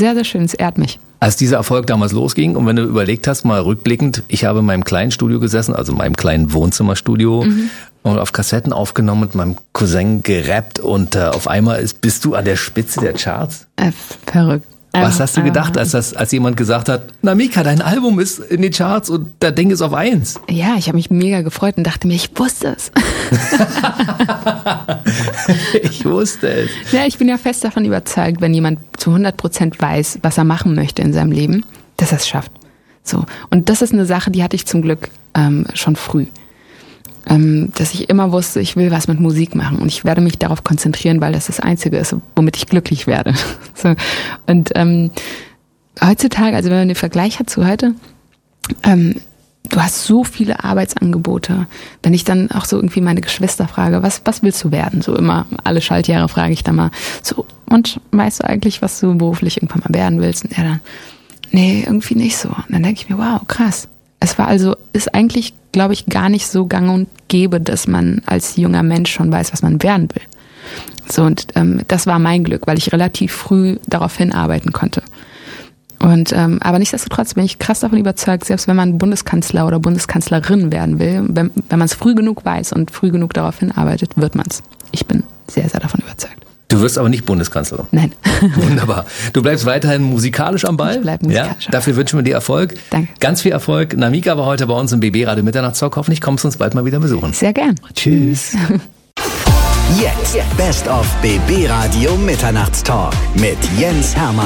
sehr, sehr schön. Es ehrt mich. Als dieser Erfolg damals losging und wenn du überlegt hast, mal rückblickend, ich habe in meinem kleinen Studio gesessen, also in meinem kleinen Wohnzimmerstudio und auf Kassetten aufgenommen, mit meinem Cousin gerappt und auf einmal bist du an der Spitze der Charts. Verrückt. Was hast du gedacht, als jemand gesagt hat, na Mika, dein Album ist in den Charts und das Ding ist auf 1? Ja, ich habe mich mega gefreut und dachte mir, ich wusste es. Ich wusste es. Ja, ich bin ja fest davon überzeugt, wenn jemand zu 100% weiß, was er machen möchte in seinem Leben, dass er es schafft. So. Und das ist eine Sache, die hatte ich zum Glück schon früh. Dass ich immer wusste, ich will was mit Musik machen und ich werde mich darauf konzentrieren, weil das Einzige ist, womit ich glücklich werde. So. Und heutzutage, also wenn man den Vergleich hat zu heute, du hast so viele Arbeitsangebote. Wenn ich dann auch so irgendwie meine Geschwister frage, was willst du werden? So immer, alle Schaltjahre frage ich dann mal so, und weißt du eigentlich, was du beruflich irgendwann mal werden willst? Und er dann, nee, irgendwie nicht so. Und dann denke ich mir, wow, krass. Ist eigentlich, glaube ich, gar nicht so gang und gäbe, dass man als junger Mensch schon weiß, was man werden will. So, und das war mein Glück, weil ich relativ früh darauf hinarbeiten konnte. Und aber nichtsdestotrotz bin ich krass davon überzeugt, selbst wenn man Bundeskanzler oder Bundeskanzlerin werden will, wenn man es früh genug weiß und früh genug darauf hinarbeitet, wird man es. Ich bin sehr, sehr davon überzeugt. Du wirst aber nicht Bundeskanzlerin. Nein. Wunderbar. Du bleibst weiterhin musikalisch am Ball. Ich bleib musikalisch. Ja, dafür wünschen wir dir Erfolg. Danke. Ganz viel Erfolg. Namika war heute bei uns im BB Radio Mitternachtstalk. Hoffentlich kommst du uns bald mal wieder besuchen. Sehr gern. Tschüss. Jetzt Best of BB Radio Mitternachtstalk mit Jens Hermann.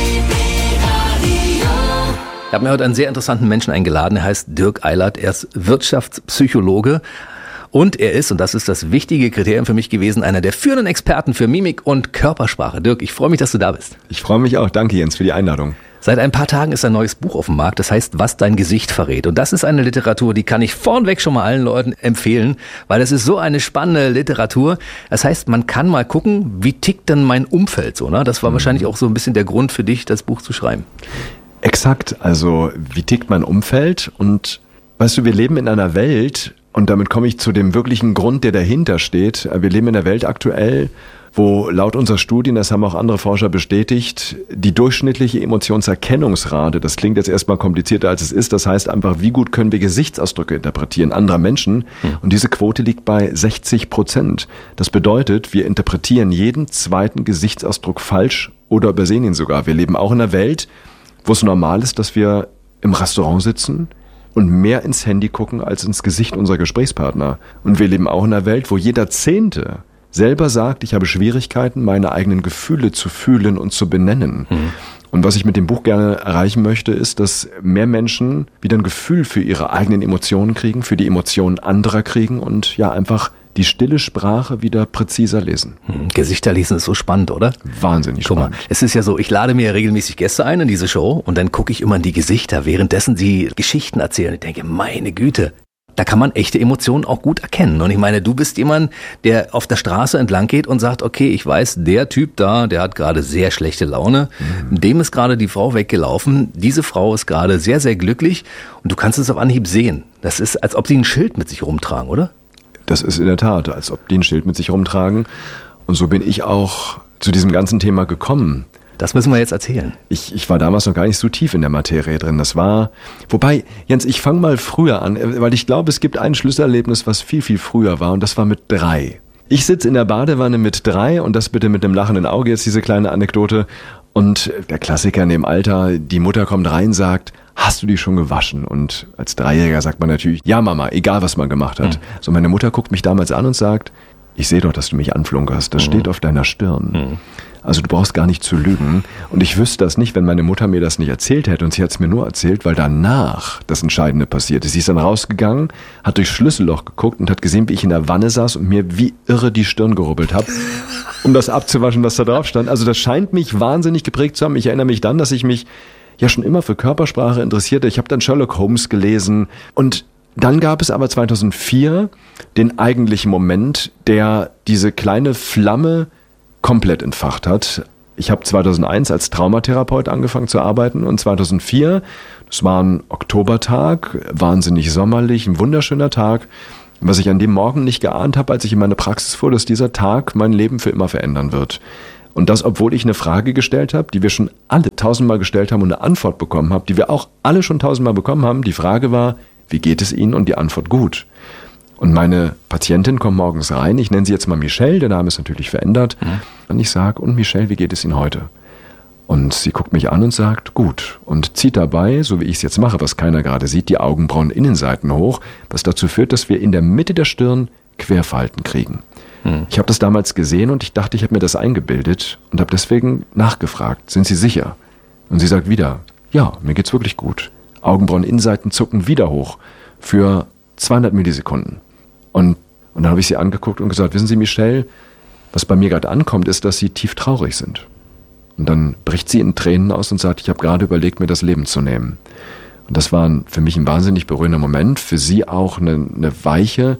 Ich habe mir heute einen sehr interessanten Menschen eingeladen. Er heißt Dirk Eilert. Er ist Wirtschaftspsychologe. Und er ist, und das ist das wichtige Kriterium für mich gewesen, einer der führenden Experten für Mimik und Körpersprache. Dirk, ich freue mich, dass du da bist. Ich freue mich auch. Danke, Jens, für die Einladung. Seit ein paar Tagen ist ein neues Buch auf dem Markt, das heißt, was dein Gesicht verrät. Und das ist eine Literatur, die kann ich vornweg schon mal allen Leuten empfehlen, weil es ist so eine spannende Literatur. Das heißt, man kann mal gucken, wie tickt denn mein Umfeld so, ne? Das war wahrscheinlich auch so ein bisschen der Grund für dich, das Buch zu schreiben. Exakt, also wie tickt mein Umfeld? Und weißt du, wir leben in einer Welt, und damit komme ich zu dem wirklichen Grund, der dahinter steht. Wir leben in einer Welt aktuell, wo laut unserer Studien, das haben auch andere Forscher bestätigt, die durchschnittliche Emotionserkennungsrate, das klingt jetzt erstmal komplizierter als es ist, das heißt einfach, wie gut können wir Gesichtsausdrücke interpretieren anderer Menschen, und diese Quote liegt bei 60%. Das bedeutet, wir interpretieren jeden zweiten Gesichtsausdruck falsch oder übersehen ihn sogar. Wir leben auch in einer Welt, wo es normal ist, dass wir im Restaurant sitzen und mehr ins Handy gucken als ins Gesicht unserer Gesprächspartner. Und wir leben auch in einer Welt, wo jeder Zehnte selber sagt, ich habe Schwierigkeiten, meine eigenen Gefühle zu fühlen und zu benennen. Und was ich mit dem Buch gerne erreichen möchte, ist, dass mehr Menschen wieder ein Gefühl für ihre eigenen Emotionen kriegen, für die Emotionen anderer kriegen und ja einfach die stille Sprache wieder präziser lesen. Gesichter lesen ist so spannend, oder? Wahnsinnig Guck mal, spannend. es ist ja so, ich lade mir regelmäßig Gäste ein in diese Show und dann gucke ich immer in die Gesichter, währenddessen sie Geschichten erzählen. Ich denke, meine Güte, da kann man echte Emotionen auch gut erkennen. Und ich meine, du bist jemand, der auf der Straße entlang geht und sagt, okay, ich weiß, der Typ da, der hat gerade sehr schlechte Laune. Dem ist gerade die Frau weggelaufen. Diese Frau ist gerade sehr, sehr glücklich. Und du kannst es auf Anhieb sehen. Das ist, als ob die ein Schild mit sich rumtragen, oder? Das ist in der Tat, als ob die ein Schild mit sich rumtragen. Und so bin ich auch zu diesem ganzen Thema gekommen. Das müssen wir jetzt erzählen. Ich war damals noch gar nicht so tief in der Materie drin. Das war, wobei, Jens, ich fange mal früher an, weil ich glaube, es gibt ein Schlüsselerlebnis, was viel, viel früher war, und das war mit 3. Ich sitze in der Badewanne mit 3, und das bitte mit einem lachenden Auge, jetzt diese kleine Anekdote. Und der Klassiker in dem Alter, die Mutter kommt rein, sagt, hast du die schon gewaschen? Und als 3-Jähriger sagt man natürlich, ja Mama, egal was man gemacht hat. So, meine Mutter guckt mich damals an und sagt, ich sehe doch, dass du mich anflunkerst, das steht auf deiner Stirn. Also du brauchst gar nicht zu lügen. Und ich wüsste das nicht, wenn meine Mutter mir das nicht erzählt hätte. Und sie hat es mir nur erzählt, weil danach das Entscheidende passierte. Sie ist dann rausgegangen, hat durchs Schlüsselloch geguckt und hat gesehen, wie ich in der Wanne saß und mir wie irre die Stirn gerubbelt habe, um das abzuwaschen, was da drauf stand. Also das scheint mich wahnsinnig geprägt zu haben. Ich erinnere mich dann, dass ich mich ja schon immer für Körpersprache interessierte. Ich habe dann Sherlock Holmes gelesen. Und dann gab es aber 2004 den eigentlichen Moment, der diese kleine Flamme komplett entfacht hat. Ich habe 2001 als Traumatherapeut angefangen zu arbeiten und 2004, das war ein Oktobertag, wahnsinnig sommerlich, ein wunderschöner Tag. Was ich an dem Morgen nicht geahnt habe, als ich in meine Praxis fuhr, dass dieser Tag mein Leben für immer verändern wird. Und das, obwohl ich eine Frage gestellt habe, die wir schon alle 1000-mal gestellt haben und eine Antwort bekommen haben, die wir auch alle schon 1000-mal bekommen haben. Die Frage war, wie geht es Ihnen? Und die Antwort gut. Und meine Patientin kommt morgens rein, ich nenne sie jetzt mal Michelle, der Name ist natürlich verändert. Und ich sage, und Michelle, wie geht es Ihnen heute? Und sie guckt mich an und sagt, gut. Und zieht dabei, so wie ich es jetzt mache, was keiner gerade sieht, die Augenbrauen-Innenseiten hoch, was dazu führt, dass wir in der Mitte der Stirn Querfalten kriegen. Ich habe das damals gesehen und ich dachte, ich habe mir das eingebildet und habe deswegen nachgefragt, sind Sie sicher? Und sie sagt wieder, ja, mir geht's wirklich gut. Augenbrauen-Innenseiten zucken wieder hoch für 200 Millisekunden. Und dann habe ich sie angeguckt und gesagt, wissen Sie, Michelle, was bei mir gerade ankommt, ist, dass Sie tief traurig sind. Und dann bricht sie in Tränen aus und sagt, ich habe gerade überlegt, mir das Leben zu nehmen. Und das war für mich ein wahnsinnig berührender Moment, für sie auch eine Weiche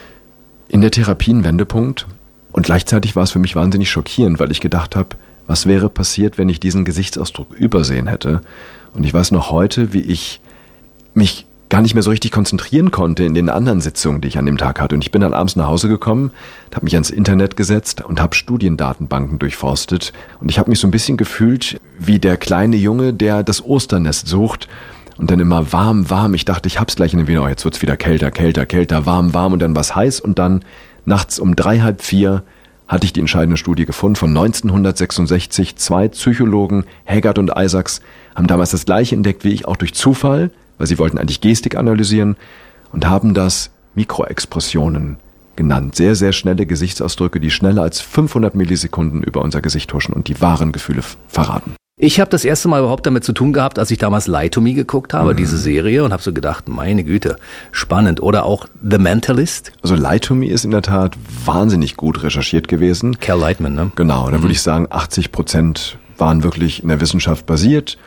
in der Therapie, ein Wendepunkt. Und gleichzeitig war es für mich wahnsinnig schockierend, weil ich gedacht habe, was wäre passiert, wenn ich diesen Gesichtsausdruck übersehen hätte? Und ich weiß noch heute, wie ich mich gar nicht mehr so richtig konzentrieren konnte in den anderen Sitzungen, die ich an dem Tag hatte. Und ich bin dann abends nach Hause gekommen, habe mich ans Internet gesetzt und habe Studiendatenbanken durchforstet. Und ich habe mich so ein bisschen gefühlt wie der kleine Junge, der das Osternest sucht und dann immer warm, warm. Ich dachte, ich hab's gleich in den Wiener, jetzt wird's wieder kälter, kälter, kälter, warm, warm und dann war's heiß. Und dann nachts um 3, halb 4 hatte ich die entscheidende Studie gefunden von 1966. 2 Psychologen, Haggard und Isaacs, haben damals das Gleiche entdeckt wie ich, auch durch Zufall, weil sie wollten eigentlich Gestik analysieren und haben das Mikroexpressionen genannt. Sehr, sehr schnelle Gesichtsausdrücke, die schneller als 500 Millisekunden über unser Gesicht huschen und die wahren Gefühle verraten. Ich habe das erste Mal überhaupt damit zu tun gehabt, als ich damals Lie to Me geguckt habe, diese Serie, und habe so gedacht, meine Güte, spannend. Oder auch The Mentalist. Also Lie to Me ist in der Tat wahnsinnig gut recherchiert gewesen. Cal Lightman, ne? Genau, da würde ich sagen, 80% waren wirklich in der Wissenschaft basiert.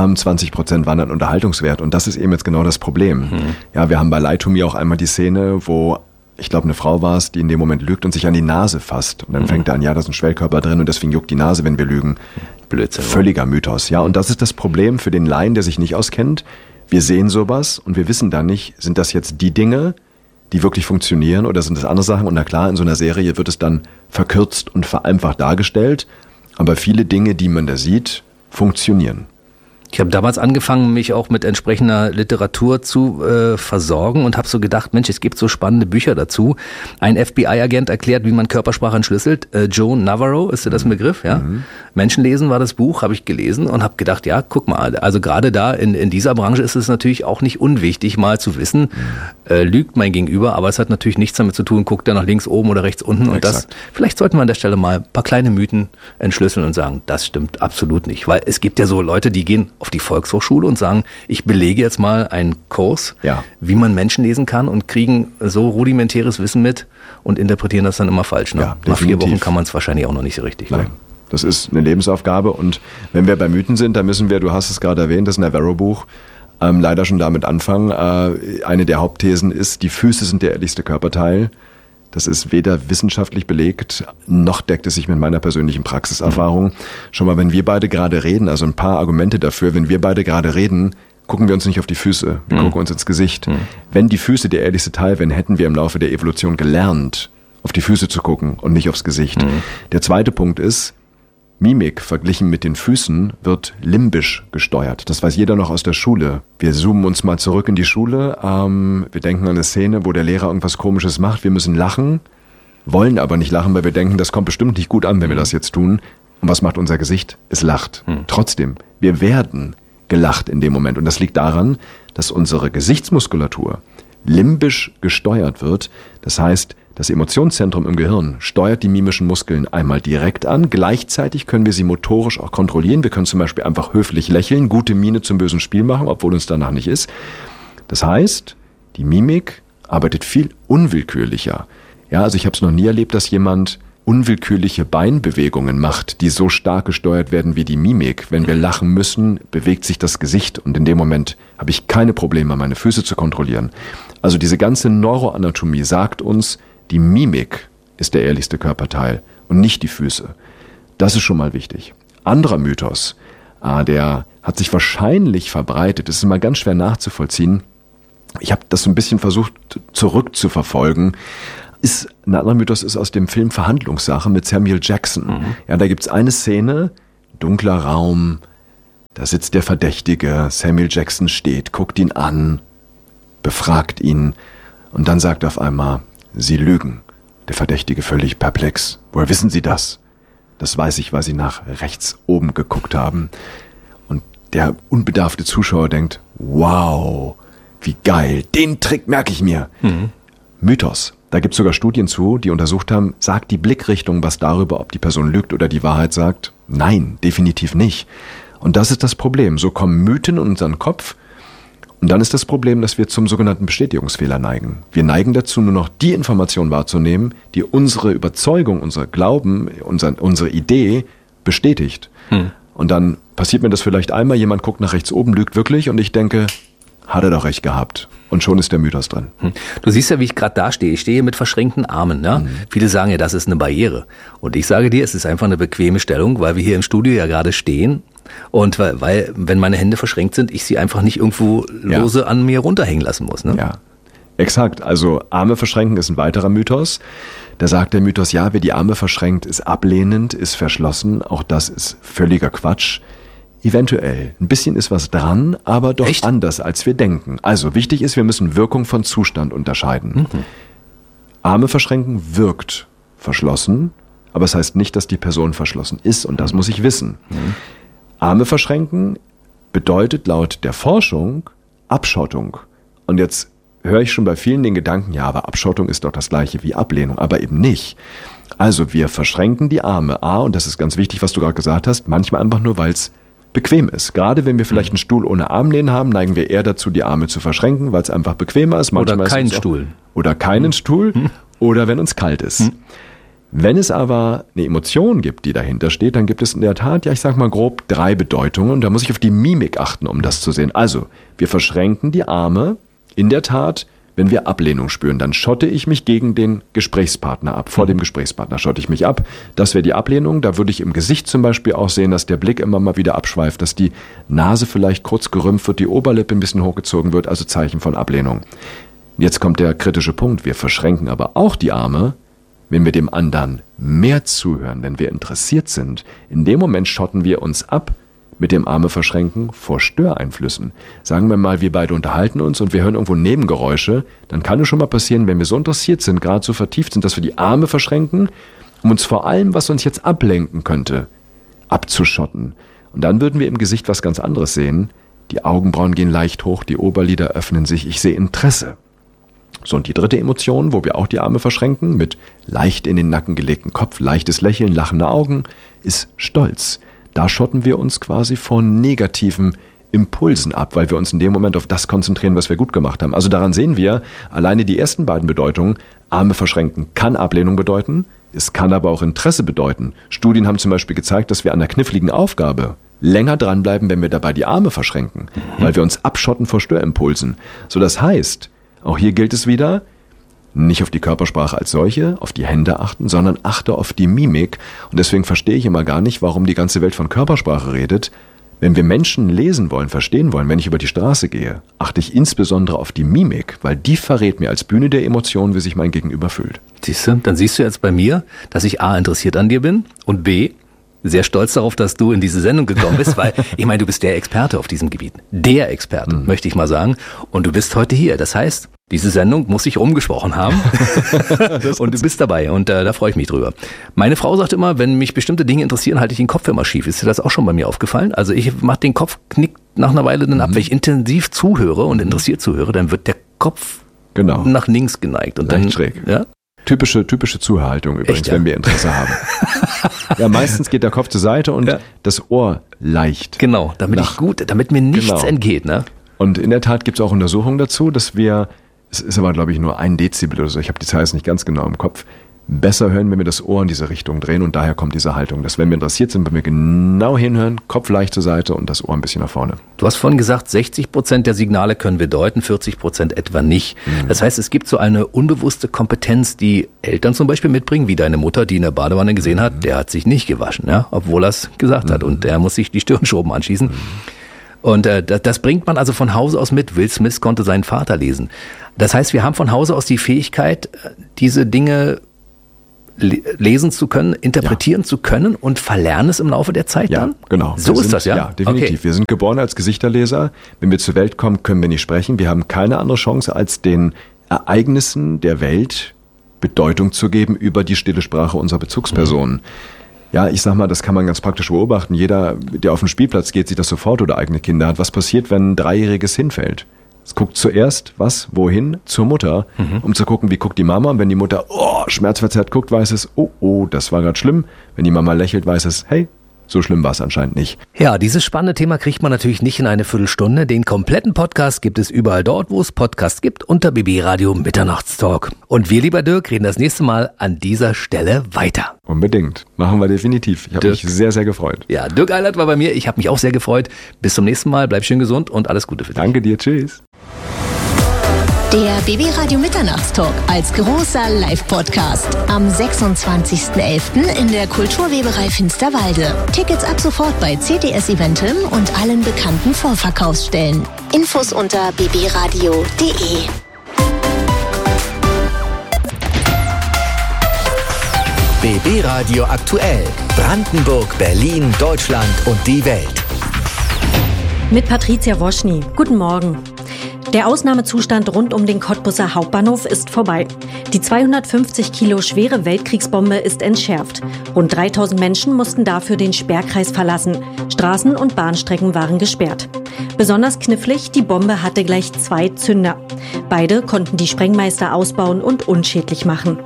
20% waren dann Unterhaltungswert. Und das ist eben jetzt genau das Problem. Ja, wir haben bei Lie to Me auch einmal die Szene, wo, ich glaube, eine Frau war es, die in dem Moment lügt und sich an die Nase fasst. Und dann fängt er an, ja, da ist ein Schwellkörper drin und deswegen juckt die Nase, wenn wir lügen. Blödsinn. Völliger Mythos, ja. Und das ist das Problem für den Laien, der sich nicht auskennt. Wir sehen sowas und wir wissen dann nicht, sind das jetzt die Dinge, die wirklich funktionieren oder sind das andere Sachen? Und na klar, in so einer Serie wird es dann verkürzt und vereinfacht dargestellt. Aber viele Dinge, die man da sieht, funktionieren. Ich habe damals angefangen, mich auch mit entsprechender Literatur zu versorgen und habe so gedacht, Mensch, es gibt so spannende Bücher dazu. Ein FBI-Agent erklärt, wie man Körpersprache entschlüsselt. Joe Navarro, ist dir das ein Begriff? Ja. Menschenlesen war das Buch, habe ich gelesen und habe gedacht, ja, guck mal, also gerade da in dieser Branche ist es natürlich auch nicht unwichtig, mal zu wissen, lügt mein Gegenüber, aber es hat natürlich nichts damit zu tun, guckt er nach links oben oder rechts unten. Und das, vielleicht sollten wir an der Stelle mal ein paar kleine Mythen entschlüsseln und sagen, das stimmt absolut nicht. Weil es gibt ja so Leute, die gehen auf die Volkshochschule und sagen, ich belege jetzt mal einen Kurs, wie man Menschen lesen kann und kriegen so rudimentäres Wissen mit und interpretieren das dann immer falsch. Ne? Ja, nach 4 Wochen kann man es wahrscheinlich auch noch nicht so richtig. Nein. Das ist eine Lebensaufgabe und wenn wir bei Mythen sind, dann müssen wir, du hast es gerade erwähnt, das Navarro-Buch, leider schon damit anfangen. Eine der Hauptthesen ist, die Füße sind der ehrlichste Körperteil. Das ist weder wissenschaftlich belegt, noch deckt es sich mit meiner persönlichen Praxiserfahrung. Schon mal, wenn wir beide gerade reden, also ein paar Argumente dafür, wenn wir beide gerade reden, gucken wir uns nicht auf die Füße, wir gucken uns ins Gesicht. Wenn die Füße der ehrlichste Teil wären, hätten wir im Laufe der Evolution gelernt, auf die Füße zu gucken und nicht aufs Gesicht. Der zweite Punkt ist, Mimik verglichen mit den Füßen wird limbisch gesteuert. Das weiß jeder noch aus der Schule. Wir zoomen uns mal zurück in die Schule. Wir denken an eine Szene, wo der Lehrer irgendwas Komisches macht. Wir müssen lachen, wollen aber nicht lachen, weil wir denken, das kommt bestimmt nicht gut an, wenn wir das jetzt tun. Und was macht unser Gesicht? Es lacht. Trotzdem, wir werden gelacht in dem Moment. Und das liegt daran, dass unsere Gesichtsmuskulatur limbisch gesteuert wird. Das heißt, das Emotionszentrum im Gehirn steuert die mimischen Muskeln einmal direkt an. Gleichzeitig können wir sie motorisch auch kontrollieren. Wir können zum Beispiel einfach höflich lächeln, gute Miene zum bösen Spiel machen, obwohl uns danach nicht ist. Das heißt, die Mimik arbeitet viel unwillkürlicher. Ja, also ich habe es noch nie erlebt, dass jemand unwillkürliche Beinbewegungen macht, die so stark gesteuert werden wie die Mimik. Wenn wir lachen müssen, bewegt sich das Gesicht und in dem Moment habe ich keine Probleme, meine Füße zu kontrollieren. Also diese ganze Neuroanatomie sagt uns, die Mimik ist der ehrlichste Körperteil und nicht die Füße. Das ist schon mal wichtig. Anderer Mythos, der hat sich wahrscheinlich verbreitet, das ist mal ganz schwer nachzuvollziehen. Ich habe das so ein bisschen versucht zurückzuverfolgen, ist ein anderer Mythos ist aus dem Film Verhandlungssache mit Samuel Jackson. Ja, da gibt's eine Szene, dunkler Raum, da sitzt der Verdächtige, Samuel Jackson steht, guckt ihn an, befragt ihn und dann sagt auf einmal, Sie lügen. Der Verdächtige völlig perplex. Woher wissen Sie das? Das weiß ich, weil Sie nach rechts oben geguckt haben. Und der unbedarfte Zuschauer denkt, wow, wie geil, den Trick merke ich mir. Mythos. Da gibt es sogar Studien zu, die untersucht haben, sagt die Blickrichtung was darüber, ob die Person lügt oder die Wahrheit sagt? Nein, definitiv nicht. Und das ist das Problem. So kommen Mythen in unseren Kopf. Und dann ist das Problem, dass wir zum sogenannten Bestätigungsfehler neigen. Wir neigen dazu, nur noch die Information wahrzunehmen, die unsere Überzeugung, unser Glauben, unsere Idee bestätigt. Und dann passiert mir das vielleicht einmal, jemand guckt nach rechts oben, lügt wirklich und ich denke, hat er doch recht gehabt. Und schon ist der Mythos drin. Du siehst ja, wie ich gerade da stehe. Ich stehe hier mit verschränkten Armen. Ja? Viele sagen ja, das ist eine Barriere. Und ich sage dir, es ist einfach eine bequeme Stellung, weil wir hier im Studio ja gerade stehen. Und weil, wenn meine Hände verschränkt sind, ich sie einfach nicht irgendwo lose an mir runterhängen lassen muss. Ne? Ja, exakt. Also Arme verschränken ist ein weiterer Mythos. Da sagt der Mythos, ja, wer die Arme verschränkt, ist ablehnend, ist verschlossen. Auch das ist völliger Quatsch. Eventuell. Ein bisschen ist was dran, aber doch anders, als wir denken. Also wichtig ist, wir müssen Wirkung von Zustand unterscheiden. Arme verschränken wirkt verschlossen, aber es heißt nicht, dass die Person verschlossen ist und das muss ich wissen. Arme verschränken bedeutet laut der Forschung Abschottung. Und jetzt höre ich schon bei vielen den Gedanken, ja, aber Abschottung ist doch das gleiche wie Ablehnung, aber eben nicht. Also wir verschränken die Arme. Und das ist ganz wichtig, was du gerade gesagt hast, manchmal einfach nur, weil es bequem ist. Gerade wenn wir vielleicht einen Stuhl ohne Armlehnen haben, neigen wir eher dazu, die Arme zu verschränken, weil es einfach bequemer ist. Manchmal oder keinen Stuhl. Oder keinen Stuhl. Oder wenn uns kalt ist. Wenn es aber eine Emotion gibt, die dahinter steht, dann gibt es in der Tat, ja, ich sag mal grob 3 Bedeutungen. Und da muss ich auf die Mimik achten, um das zu sehen. Also, wir verschränken die Arme in der Tat, wenn wir Ablehnung spüren, dann schotte ich mich gegen den Gesprächspartner ab. Vor dem Gesprächspartner schotte ich mich ab. Das wäre die Ablehnung. Da würde ich im Gesicht zum Beispiel auch sehen, dass der Blick immer mal wieder abschweift, dass die Nase vielleicht kurz gerümpft wird, die Oberlippe ein bisschen hochgezogen wird, also Zeichen von Ablehnung. Jetzt kommt der kritische Punkt. Wir verschränken aber auch die Arme, wenn wir dem anderen mehr zuhören, wenn wir interessiert sind. In dem Moment schotten wir uns ab, mit dem Arme verschränken vor Störeinflüssen. Sagen wir mal, wir beide unterhalten uns und wir hören irgendwo Nebengeräusche, dann kann es schon mal passieren, wenn wir so interessiert sind, gerade so vertieft sind, dass wir die Arme verschränken, um uns vor allem, was uns jetzt ablenken könnte, abzuschotten. Und dann würden wir im Gesicht was ganz anderes sehen. Die Augenbrauen gehen leicht hoch, die Oberlider öffnen sich, ich sehe Interesse. So, und die dritte Emotion, wo wir auch die Arme verschränken, mit leicht in den Nacken gelegten Kopf, leichtes Lächeln, lachende Augen, ist Stolz. Da schotten wir uns quasi vor negativen Impulsen ab, weil wir uns in dem Moment auf das konzentrieren, was wir gut gemacht haben. Also daran sehen wir, alleine die ersten beiden Bedeutungen, Arme verschränken kann Ablehnung bedeuten, es kann aber auch Interesse bedeuten. Studien haben zum Beispiel gezeigt, dass wir an einer kniffligen Aufgabe länger dranbleiben, wenn wir dabei die Arme verschränken, weil wir uns abschotten vor Störimpulsen. So, das heißt, auch hier gilt es wieder, nicht auf die Körpersprache als solche, auf die Hände achten, sondern achte auf die Mimik. Und deswegen verstehe ich immer gar nicht, warum die ganze Welt von Körpersprache redet. Wenn wir Menschen lesen wollen, verstehen wollen, wenn ich über die Straße gehe, achte ich insbesondere auf die Mimik, weil die verrät mir als Bühne der Emotionen, wie sich mein Gegenüber fühlt. Siehst du, dann siehst du jetzt bei mir, dass ich A, interessiert an dir bin und B, sehr stolz darauf, dass du in diese Sendung gekommen bist, weil ich meine, du bist der Experte auf diesem Gebiet. Der Experte, möchte ich mal sagen. Und du bist heute hier. Das heißt, diese Sendung muss sich rumgesprochen haben und du bist dabei und da freue ich mich drüber. Meine Frau sagt immer, wenn mich bestimmte Dinge interessieren, halte ich den Kopf immer schief. Ist dir das auch schon bei mir aufgefallen? Also ich mache den Kopf, knickt nach einer Weile dann ab. Wenn ich intensiv zuhöre und interessiert zuhöre, dann wird der Kopf nach links geneigt. Und dann schräg. Ja? Typische Zuhörhaltung übrigens, Echt, ja? wenn wir Interesse haben. Ja, meistens geht der Kopf zur Seite und das Ohr leicht. Genau, damit mir nichts entgeht. Ne? Und in der Tat gibt es auch Untersuchungen dazu, dass wir, es ist aber glaube ich nur 1 Dezibel oder so, ich habe die Zahl jetzt nicht ganz genau im Kopf, besser hören, wenn wir das Ohr in diese Richtung drehen und daher kommt diese Haltung, dass wenn wir interessiert sind, wenn wir genau hinhören, Kopf leicht zur Seite und das Ohr ein bisschen nach vorne. Du hast vorhin gesagt, 60% der Signale können wir deuten, 40% etwa nicht. Das heißt, es gibt so eine unbewusste Kompetenz, die Eltern zum Beispiel mitbringen, wie deine Mutter, die in der Badewanne gesehen hat, der hat sich nicht gewaschen, ja, obwohl er es gesagt hat und der muss sich die Stirnschoben anschießen. Und das bringt man also von Hause aus mit. Will Smith konnte seinen Vater lesen. Das heißt, wir haben von Hause aus die Fähigkeit, diese Dinge lesen zu können, interpretieren zu können und verlernen es im Laufe der Zeit dann? Genau. So ist das, ja? Ja, definitiv. Okay. Wir sind geboren als Gesichterleser. Wenn wir zur Welt kommen, können wir nicht sprechen. Wir haben keine andere Chance, als den Ereignissen der Welt Bedeutung zu geben über die stille Sprache unserer Bezugspersonen. Ja, ich sag mal, das kann man ganz praktisch beobachten. Jeder, der auf den Spielplatz geht, sieht das sofort oder eigene Kinder hat. Was passiert, wenn ein 3-Jähriges hinfällt? Es guckt zuerst, wohin? Zur Mutter, um zu gucken, wie guckt die Mama. Und wenn die Mutter schmerzverzerrt guckt, weiß es, das war gerade schlimm. Wenn die Mama lächelt, weiß es, hey, so schlimm war es anscheinend nicht. Ja, dieses spannende Thema kriegt man natürlich nicht in eine Viertelstunde. Den kompletten Podcast gibt es überall dort, wo es Podcasts gibt, unter BB Radio Mitternachtstalk. Und wir, lieber Dirk, reden das nächste Mal an dieser Stelle weiter. Unbedingt. Machen wir definitiv. Ich habe mich sehr, sehr gefreut. Ja, Dirk Eilert war bei mir. Ich habe mich auch sehr gefreut. Bis zum nächsten Mal. Bleib schön gesund und alles Gute für dich. Danke dir. Tschüss. Der BB Radio Mitternachtstalk als großer Live-Podcast am 26.11. in der Kulturweberei Finsterwalde. Tickets ab sofort bei CTS Eventim und allen bekannten Vorverkaufsstellen. Infos unter bbradio.de. BB Radio aktuell. Brandenburg, Berlin, Deutschland und die Welt. Mit Patricia Woschny. Guten Morgen. Der Ausnahmezustand rund um den Cottbuser Hauptbahnhof ist vorbei. Die 250 Kilo schwere Weltkriegsbombe ist entschärft. Rund 3000 Menschen mussten dafür den Sperrkreis verlassen. Straßen und Bahnstrecken waren gesperrt. Besonders knifflig, die Bombe hatte gleich 2 Zünder. Beide konnten die Sprengmeister ausbauen und unschädlich machen.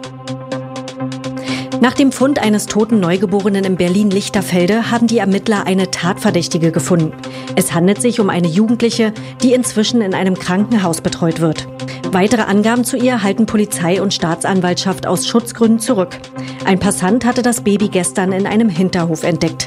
Nach dem Fund eines toten Neugeborenen in Berlin-Lichterfelde haben die Ermittler eine Tatverdächtige gefunden. Es handelt sich um eine Jugendliche, die inzwischen in einem Krankenhaus betreut wird. Weitere Angaben zu ihr halten Polizei und Staatsanwaltschaft aus Schutzgründen zurück. Ein Passant hatte das Baby gestern in einem Hinterhof entdeckt.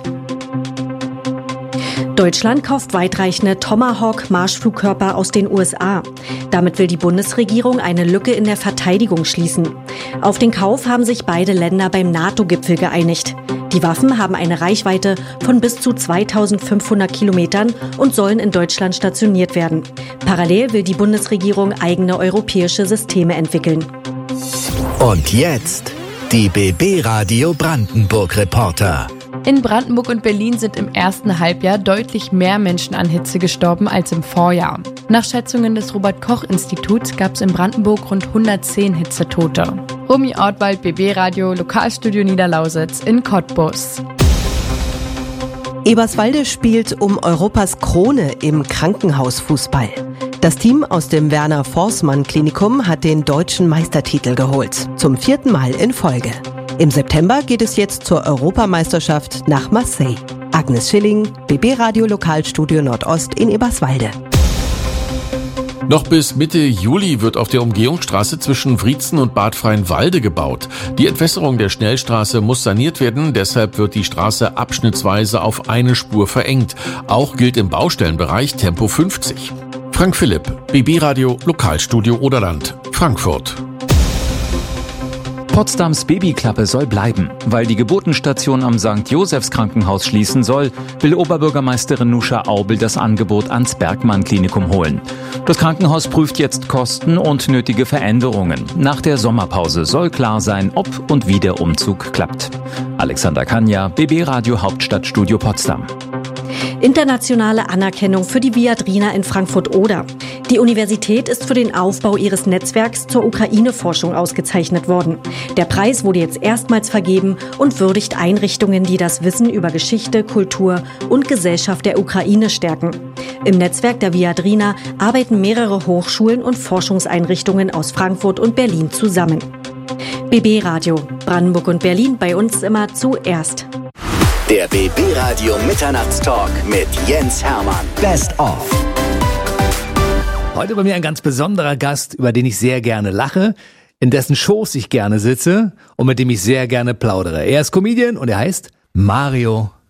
Deutschland kauft weitreichende Tomahawk-Marschflugkörper aus den USA. Damit will die Bundesregierung eine Lücke in der Verteidigung schließen. Auf den Kauf haben sich beide Länder beim NATO-Gipfel geeinigt. Die Waffen haben eine Reichweite von bis zu 2500 Kilometern und sollen in Deutschland stationiert werden. Parallel will die Bundesregierung eigene europäische Systeme entwickeln. Und jetzt die BB Radio Brandenburg Reporter. In Brandenburg und Berlin sind im ersten Halbjahr deutlich mehr Menschen an Hitze gestorben als im Vorjahr. Nach Schätzungen des Robert-Koch-Instituts gab es in Brandenburg rund 110 Hitzetote. Romy Ortwald, BB Radio, Lokalstudio Niederlausitz in Cottbus. Eberswalde spielt um Europas Krone im Krankenhausfußball. Das Team aus dem Werner-Forsmann-Klinikum hat den deutschen Meistertitel geholt. Zum 4. Mal in Folge. Im September geht es jetzt zur Europameisterschaft nach Marseille. Agnes Schilling, BB Radio Lokalstudio Nordost in Eberswalde. Noch bis Mitte Juli wird auf der Umgehungsstraße zwischen Wriezen und Bad Freienwalde gebaut. Die Entwässerung der Schnellstraße muss saniert werden, deshalb wird die Straße abschnittsweise auf eine Spur verengt. Auch gilt im Baustellenbereich Tempo 50. Frank Philipp, BB Radio Lokalstudio Oderland, Frankfurt. Potsdams Babyklappe soll bleiben. Weil die Geburtenstation am St. Josephs Krankenhaus schließen soll, will Oberbürgermeisterin Nuscha Aubel das Angebot ans Bergmann-Klinikum holen. Das Krankenhaus prüft jetzt Kosten und nötige Veränderungen. Nach der Sommerpause soll klar sein, ob und wie der Umzug klappt. Alexander Kanja, BB Radio Hauptstadtstudio Potsdam. Internationale Anerkennung für die Viadrina in Frankfurt-Oder. Die Universität ist für den Aufbau ihres Netzwerks zur Ukraine-Forschung ausgezeichnet worden. Der Preis wurde jetzt erstmals vergeben und würdigt Einrichtungen, die das Wissen über Geschichte, Kultur und Gesellschaft der Ukraine stärken. Im Netzwerk der Viadrina arbeiten mehrere Hochschulen und Forschungseinrichtungen aus Frankfurt und Berlin zusammen. BB Radio, Brandenburg und Berlin, bei uns immer zuerst. Der BB Radio Mitternachtstalk mit Jens Hermann. Best of. Heute bei mir ein ganz besonderer Gast, über den ich sehr gerne lache, in dessen Shows ich gerne sitze und mit dem ich sehr gerne plaudere. Er ist Comedian und er heißt Mario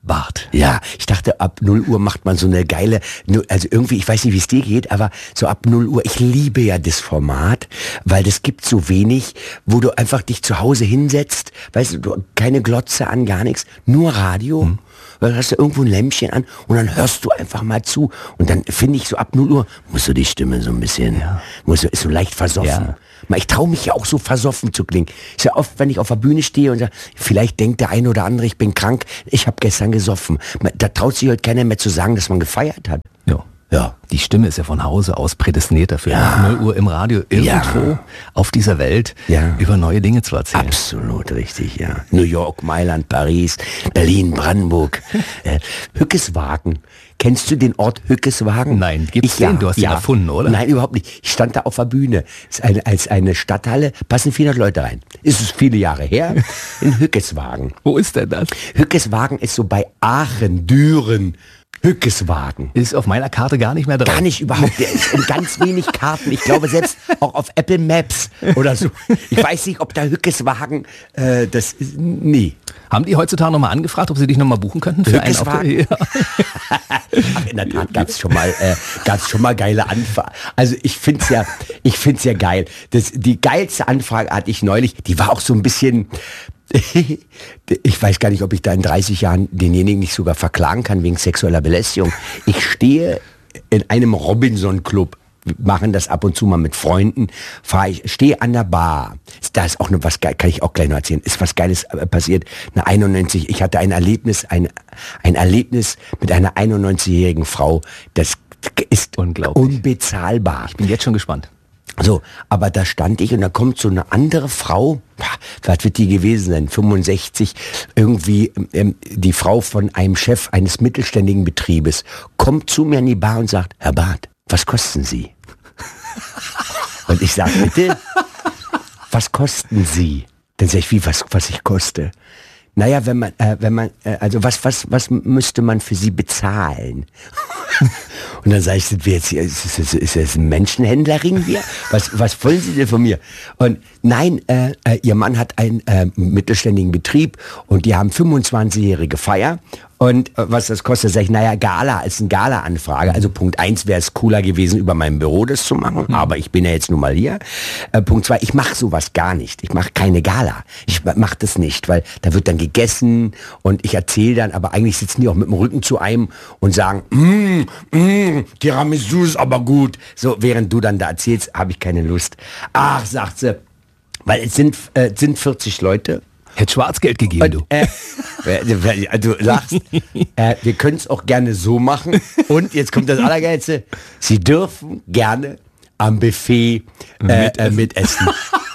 Bart. Ja, ich dachte, ab 0 Uhr macht man so eine geile, also irgendwie, ich weiß nicht, wie es dir geht, aber so ab 0 Uhr, ich liebe ja das Format, weil das gibt so wenig, wo du einfach dich zu Hause hinsetzt, weißt du, keine Glotze an, gar nichts, nur Radio. Dann hast du irgendwo ein Lämpchen an und dann hörst du einfach mal zu. Und dann finde ich so ab 0 Uhr, musst du die Stimme so ein bisschen, ist so leicht versoffen. Ja. Ich traue mich ja auch so versoffen zu klingen. Ist ja oft, wenn ich auf der Bühne stehe und sage, vielleicht denkt der eine oder andere, ich bin krank, ich habe gestern gesoffen. Da traut sich heute keiner mehr zu sagen, dass man gefeiert hat. Ja, die Stimme ist ja von Hause aus prädestiniert dafür, nach 0 Uhr im Radio irgendwo auf dieser Welt über neue Dinge zu erzählen. Absolut richtig, ja. New York, Mailand, Paris, Berlin, Brandenburg, Hückeswagen. Kennst du den Ort Hückeswagen? Nein, gibt's den? Du hast ihn erfunden, oder? Nein, überhaupt nicht. Ich stand da auf der Bühne. Als eine Stadthalle, passen 400 Leute rein. Ist es viele Jahre her, in Hückeswagen. Wo ist denn das? Hückeswagen ist so bei Aachen, Düren. Hückeswagen. Ist auf meiner Karte gar nicht mehr drauf. Gar nicht überhaupt. Der ist in ganz wenig Karten. Ich glaube selbst auch auf Apple Maps oder so. Ich weiß nicht, ob der Hückeswagen, das ist, nee. Haben die heutzutage nochmal angefragt, ob sie dich nochmal buchen könnten? Für Hückeswagen? Ja. Ach, in der Tat gab's schon mal geile Anfragen. Also ich find's ja geil. Die geilste Anfrage hatte ich neulich, die war auch so ein bisschen, ich weiß gar nicht, ob ich da in 30 Jahren denjenigen nicht sogar verklagen kann wegen sexueller Belästigung. Ich stehe in einem Robinson-Club, machen das ab und zu mal mit Freunden, stehe an der Bar. Da ist auch noch was geil, kann ich auch gleich noch erzählen, ist was Geiles passiert. Ich hatte ein Erlebnis mit einer 91-jährigen Frau, das ist unglaublich, unbezahlbar. Ich bin jetzt schon gespannt. So, aber da stand ich und da kommt so eine andere Frau, was wird die gewesen sein, 65, irgendwie die Frau von einem Chef eines mittelständigen Betriebes, kommt zu mir in die Bar und sagt, Herr Barth, was kosten Sie? Und ich sage, bitte, was kosten Sie? Dann sage ich, wie, was ich koste? Naja, also was müsste man für Sie bezahlen? Und dann sage ich, sind wir jetzt hier, ist das ein Menschenhändlerring hier? Was wollen Sie denn von mir? Und nein, Ihr Mann hat einen mittelständigen Betrieb und die haben 25-jährige Feier. Und was das kostet, sage ich, naja, Gala ist eine Gala-Anfrage. Also Punkt 1 wäre es cooler gewesen, über mein Büro das zu machen, aber ich bin ja jetzt nun mal hier. Punkt 2, ich mache sowas gar nicht. Ich mache keine Gala. Ich mache das nicht, weil da wird dann gegessen und ich erzähle dann, aber eigentlich sitzen die auch mit dem Rücken zu einem und sagen, Tiramisu ist aber gut. So, während du dann da erzählst, habe ich keine Lust. Ach, sagt sie, weil es sind 40 Leute. Hätte Schwarzgeld gegeben, du. Du sagst, wir können es auch gerne so machen. Und jetzt kommt das Allergeilste. Sie dürfen gerne am Buffet mitessen.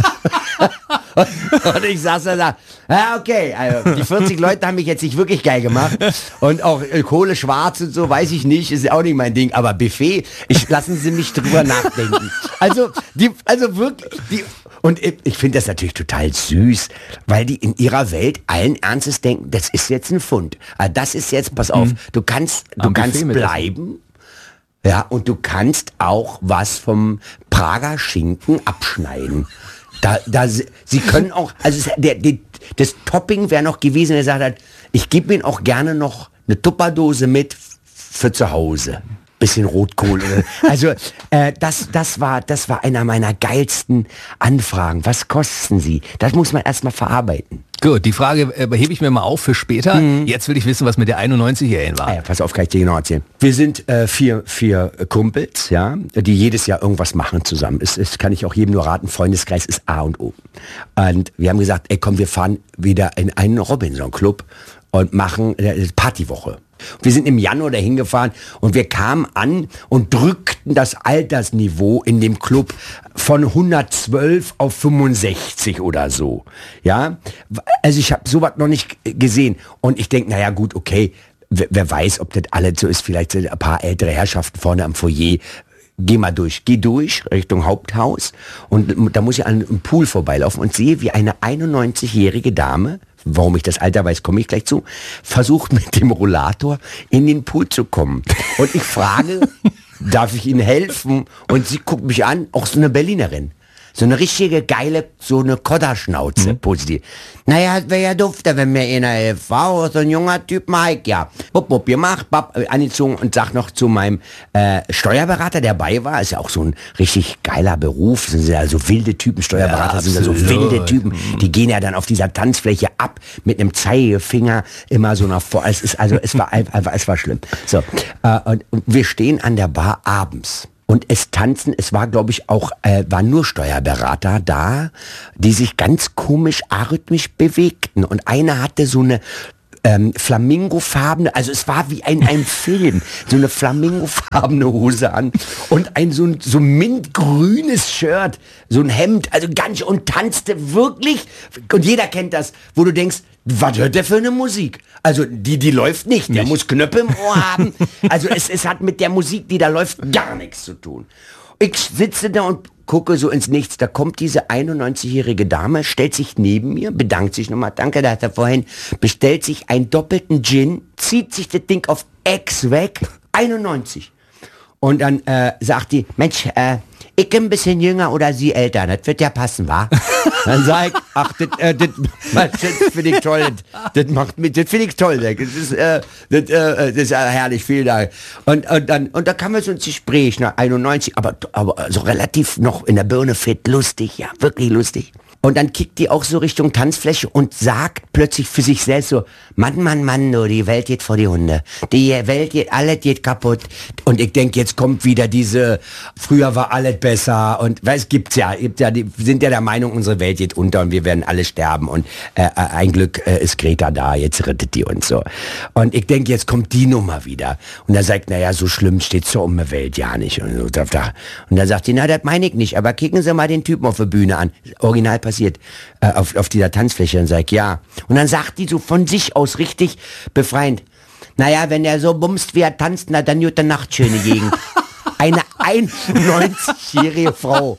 Und ich saß da, okay, also die 40 Leute haben mich jetzt nicht wirklich geil gemacht. Und auch Kohle schwarz und so, weiß ich nicht, ist auch nicht mein Ding. Aber Buffet, lassen Sie mich drüber nachdenken. Also wirklich, und ich finde das natürlich total süß, weil die in ihrer Welt allen Ernstes denken, das ist jetzt ein Pfund. Das ist jetzt, pass auf, du kannst bleiben. Ja, und du kannst auch was vom Prager Schinken abschneiden. Sie können auch, also das Topping wäre noch gewesen, er sagt halt, ich gebe Ihnen auch gerne noch eine Tupperdose mit für zu Hause. Bisschen Rotkohl. Also das war einer meiner geilsten Anfragen. Was kosten Sie? Das muss man erstmal verarbeiten. Gut, die Frage hebe ich mir mal auf für später. Jetzt will ich wissen, was mit der 91-Jährigen war. Ja, pass auf, kann ich dir genau erzählen. Wir sind vier Kumpels, ja, die jedes Jahr irgendwas machen zusammen. Es kann ich auch jedem nur raten, Freundeskreis ist A und O. Und wir haben gesagt, ey komm, wir fahren wieder in einen Robinson-Club und machen Partywoche. Wir sind im Januar dahin gefahren und wir kamen an und drückten das Altersniveau in dem Club von 112 auf 65 oder so. Ja, also ich habe sowas noch nicht gesehen und ich denke, naja gut, okay, wer weiß, ob das alles so ist, vielleicht sind ein paar ältere Herrschaften vorne am Foyer. Geh durch Richtung Haupthaus und da muss ich an einem Pool vorbeilaufen und sehe, wie eine 91-jährige Dame, warum ich das Alter weiß, komme ich gleich zu, versucht mit dem Rollator in den Pool zu kommen. Und ich frage, darf ich Ihnen helfen? Und sie guckt mich an, auch so eine Berlinerin. So eine richtige geile, so eine Kodderschnauze, positiv. Naja, es wäre ja dufter, wenn mir einer hilft. Wow, so ein junger Typ, Mike, ja. Bup, gemacht, angezogen und sag noch zu meinem Steuerberater, der dabei war, ist ja auch so ein richtig geiler Beruf, sind ja so wilde Typen, Steuerberater sind ja so wilde Typen, die gehen ja dann auf dieser Tanzfläche ab mit einem Zeigefinger immer so nach vor. Es war schlimm. So, und wir stehen an der Bar abends. Und es tanzen, es war, glaube ich, auch, waren nur Steuerberater da, die sich ganz komisch arrhythmisch bewegten. Und einer hatte so eine flamingofarbene, also es war wie ein Film, so eine flamingofarbene Hose an und ein so mintgrünes Shirt, so ein Hemd, also ganz, und tanzte wirklich, und jeder kennt das, wo du denkst, was hört der für eine Musik? Also die läuft nicht, der muss Knöpfe im Ohr haben, also es hat mit der Musik, die da läuft, gar nichts zu tun. Ich sitze da und gucke so ins Nichts. Da kommt diese 91-jährige Dame, stellt sich neben mir, bedankt sich nochmal, danke, da hat er vorhin, bestellt sich einen doppelten Gin, zieht sich das Ding auf Ex weg, 91. Und dann sagt die, Mensch, ich bin ein bisschen jünger oder Sie älter, das wird ja passen, wa? Dann sag ich, ach, das finde ich toll, das finde ich toll, das ist herrlich, vielen Dank. Und da kam wir so ins Gespräch, nach 91, aber so relativ noch in der Birne fit, lustig, ja, wirklich lustig. Und dann kickt die auch so Richtung Tanzfläche und sagt plötzlich für sich selbst so, Mann, du, die Welt geht vor die Hunde. Die Welt geht, alles geht kaputt. Und ich denke, jetzt kommt wieder diese, früher war alles besser. Und es gibt's ja, die sind ja der Meinung, unsere Welt geht unter und wir werden alle sterben. Und ein Glück ist Greta da, jetzt rettet die uns so. Und ich denke, jetzt kommt die Nummer wieder. Und er sagt, naja, so schlimm steht's zur Umwelt ja nicht. Und dann sagt die, na, das meine ich nicht. Aber kicken Sie mal den Typen auf der Bühne an. Original passiert auf dieser Tanzfläche und sag ja. Und dann sagt die so von sich aus richtig befreiend, naja, wenn er so bumst, wie er tanzt, na dann gute Nacht, schöne Gegend. Eine 91-jährige Frau.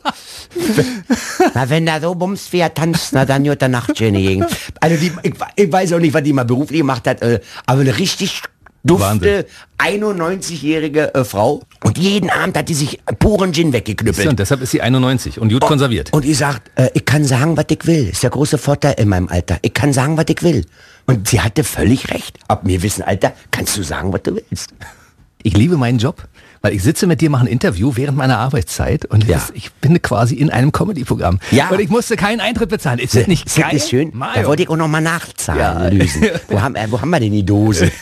Na, wenn er so bumst, wie er tanzt, na dann gute Nacht, schöne Gegend. Also ich weiß auch nicht, was die mal beruflich gemacht hat, aber eine richtig dufte 91-jährige Frau, und jeden Abend hat die sich puren Gin weggeknüppelt. Und deshalb ist sie 91 und gut konserviert. Und die sagt, ich kann sagen, was ich will. Ist der große Vorteil in meinem Alter. Ich kann sagen, was ich will. Und sie hatte völlig recht. Ab mir wissen, Alter, kannst du sagen, was du willst. Ich liebe meinen Job, weil ich sitze mit dir, mache ein Interview während meiner Arbeitszeit und ich bin quasi in einem Comedy-Programm. Ja. Und ich musste keinen Eintritt bezahlen. Ist das nicht geil? Ist schön. Mario. Da wollte ich auch noch mal nachzahlen, Lüsen. Wo haben wir denn die Dose?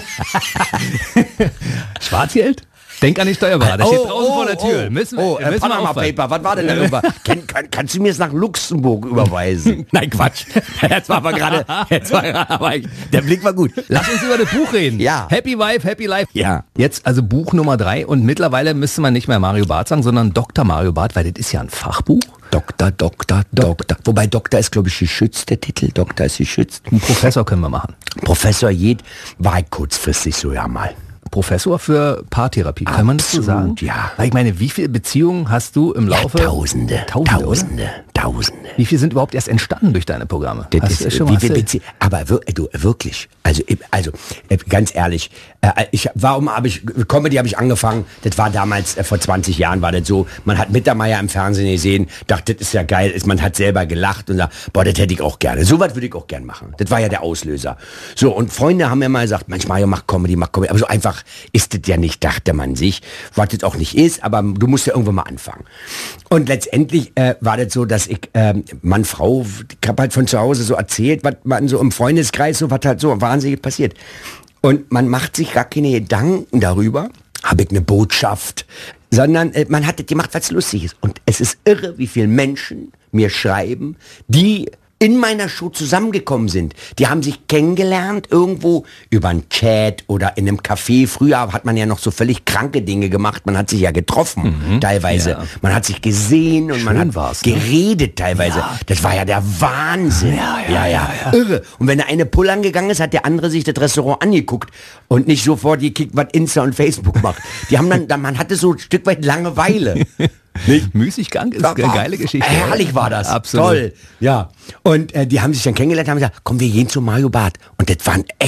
Schwarzgeld? Denk an die Steuerberater, steht draußen vor der Tür. Müssen wir Panama Paper, was war denn da drüber? Kannst du mir das nach Luxemburg überweisen? Nein, Quatsch. Jetzt war aber gerade, der Blick war gut. Lass uns über das Buch reden. Ja. Happy Wife, Happy Life. Ja. Jetzt also Buch Nummer 3 und mittlerweile müsste man nicht mehr Mario Barth sagen, sondern Dr. Mario Barth, weil das ist ja ein Fachbuch. Doktor. Wobei Doktor ist, glaube ich, geschützt, der Titel. Doktor ist geschützt. Einen Professor können wir machen. Professor Jed war ich kurzfristig so ja mal. Professor für Paartherapie, kann man das so sagen? Ja. Weil ich meine, wie viele Beziehungen hast du im Laufe? Ja, Tausende. Wie viele sind überhaupt erst entstanden durch deine Programme? Aber wirklich, also ganz ehrlich, Comedy habe ich angefangen, das war damals, vor 20 Jahren war das so, man hat Mittermeier im Fernsehen gesehen, dachte, das ist ja geil, man hat selber gelacht und sagt, boah, das hätte ich auch gerne, so was würde ich auch gerne machen. Das war ja der Auslöser. So, und Freunde haben mir mal gesagt, Mensch, Mario, mach Comedy, aber so einfach ist das ja nicht, dachte man sich, was das auch nicht ist, aber du musst ja irgendwann mal anfangen. Und letztendlich war das so, dass ich, Mann, Frau, ich habe halt von zu Hause so erzählt, was man so im Freundeskreis, so was halt so wahnsinnig passiert. Und man macht sich gar keine Gedanken darüber, habe ich eine Botschaft, sondern man hat das gemacht, was lustig ist. Und es ist irre, wie viele Menschen mir schreiben, die in meiner Show zusammengekommen sind. Die haben sich kennengelernt irgendwo über einen Chat oder in einem Café. Früher hat man ja noch so völlig kranke Dinge gemacht. Man hat sich ja getroffen teilweise. Ja. Man hat sich gesehen und man hat geredet teilweise. Ja. Das war ja der Wahnsinn. Ja. Irre. Und wenn der eine pullern gegangen ist, hat der andere sich das Restaurant angeguckt und nicht sofort gekickt, was Insta und Facebook macht. Die haben dann man hatte so ein Stück weit Langeweile. Müßiggang ist eine geile Geschichte. Herrlich war das. Absolut. Toll. Ja. Und die haben sich dann kennengelernt und haben gesagt, komm, wir gehen zu Mario Barth. Und das waren echt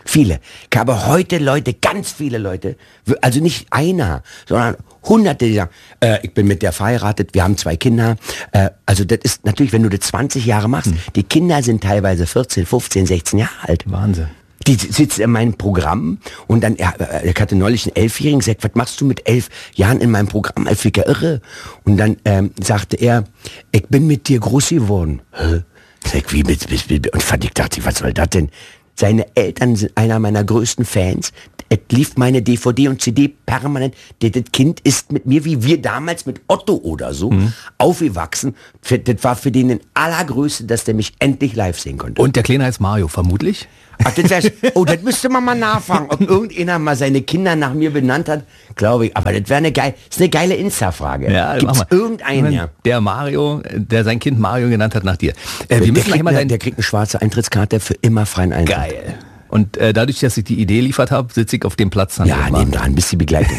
Viele. Ich habe heute Leute, ganz viele Leute, also nicht einer, sondern Hunderte, die sagen, ich bin mit der verheiratet, wir haben 2 Kinder. Also das ist natürlich, wenn du das 20 Jahre machst, die Kinder sind teilweise 14, 15, 16 Jahre alt. Wahnsinn. Die sitzt in meinem Programm und dann, ich hatte neulich einen 11-Jährigen, gesagt, was machst du mit 11 Jahren in meinem Programm? Ich war irre. Und dann sagte er, ich bin mit dir groß geworden. Hä? Sag, wie mit? Und ich dachte, was soll das denn? Seine Eltern sind einer meiner größten Fans. Es lief meine DVD und CD permanent. Das Kind ist mit mir, wie wir damals mit Otto oder so, aufgewachsen. Das war für den allergrößte, dass der mich endlich live sehen konnte. Und der Kleine heißt Mario, vermutlich? Ach, das müsste man mal nachfragen, ob irgendeiner mal seine Kinder nach mir benannt hat. Glaube ich. Aber das wäre ist eine geile Insta-Frage. Ja, gibt's irgendeinen? Ja. Der Mario, der sein Kind Mario genannt hat nach dir. Der kriegt eine schwarze Eintrittskarte für immer freien Eintritt. Geil. Und dadurch, dass ich die Idee liefert habe, sitze ich auf dem Platz. Ja, nebendran, bis die Begleitung.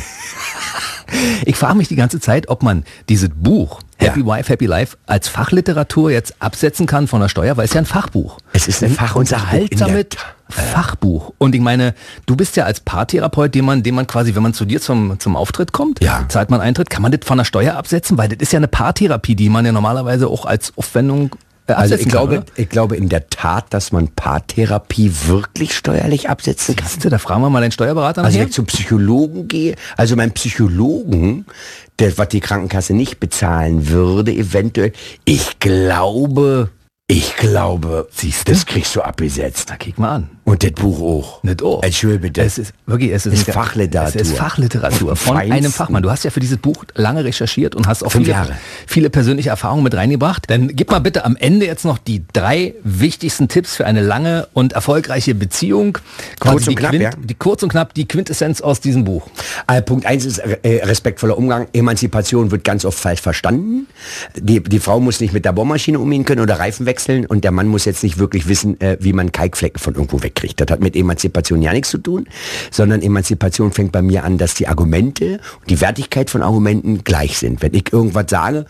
Ich frage mich die ganze Zeit, ob man dieses Buch Happy Wife, Happy Life als Fachliteratur jetzt absetzen kann von der Steuer, weil es ja ein Fachbuch. Es ist ein unterhaltsames Fachbuch. Und ich meine, du bist ja als Paartherapeut, den man quasi, wenn man zu dir zum Auftritt kommt, zahlt man Eintritt, kann man das von der Steuer absetzen? Weil das ist ja eine Paartherapie, die man ja normalerweise auch als Aufwendung also ich glaube in der Tat, dass man Paartherapie wirklich steuerlich absetzen kann. Da fragen wir mal den Steuerberater nachher. Also wenn ich zum Psychologen gehe, also mein Psychologen, was die Krankenkasse nicht bezahlen würde, eventuell, ich glaube, siehst du, das kriegst du abgesetzt. Na, kick mal an. Und das Buch auch. Nicht auch. Entschuldige bitte. Es ist Fachliteratur. Es ist Fachliteratur von einem Fachmann. Du hast ja für dieses Buch lange recherchiert und hast auch viele persönliche Erfahrungen mit reingebracht. Dann gib mal bitte am Ende jetzt noch die 3 wichtigsten Tipps für eine lange und erfolgreiche Beziehung. Kurz und knapp, kurz und knapp, die Quintessenz aus diesem Buch. Punkt 1 ist respektvoller Umgang. Emanzipation wird ganz oft falsch verstanden. Die Frau muss nicht mit der Bohrmaschine umgehen können oder Reifen wechseln und der Mann muss jetzt nicht wirklich wissen, wie man Kalkflecken von irgendwo wegkriegt. Das hat mit Emanzipation ja nichts zu tun, sondern Emanzipation fängt bei mir an, dass die Argumente und die Wertigkeit von Argumenten gleich sind. Wenn ich irgendwas sage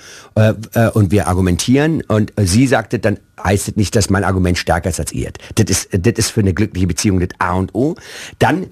und wir argumentieren und sie sagte, dann heißt es nicht, dass mein Argument stärker ist als ihr. Das ist für eine glückliche Beziehung das A und O. Dann,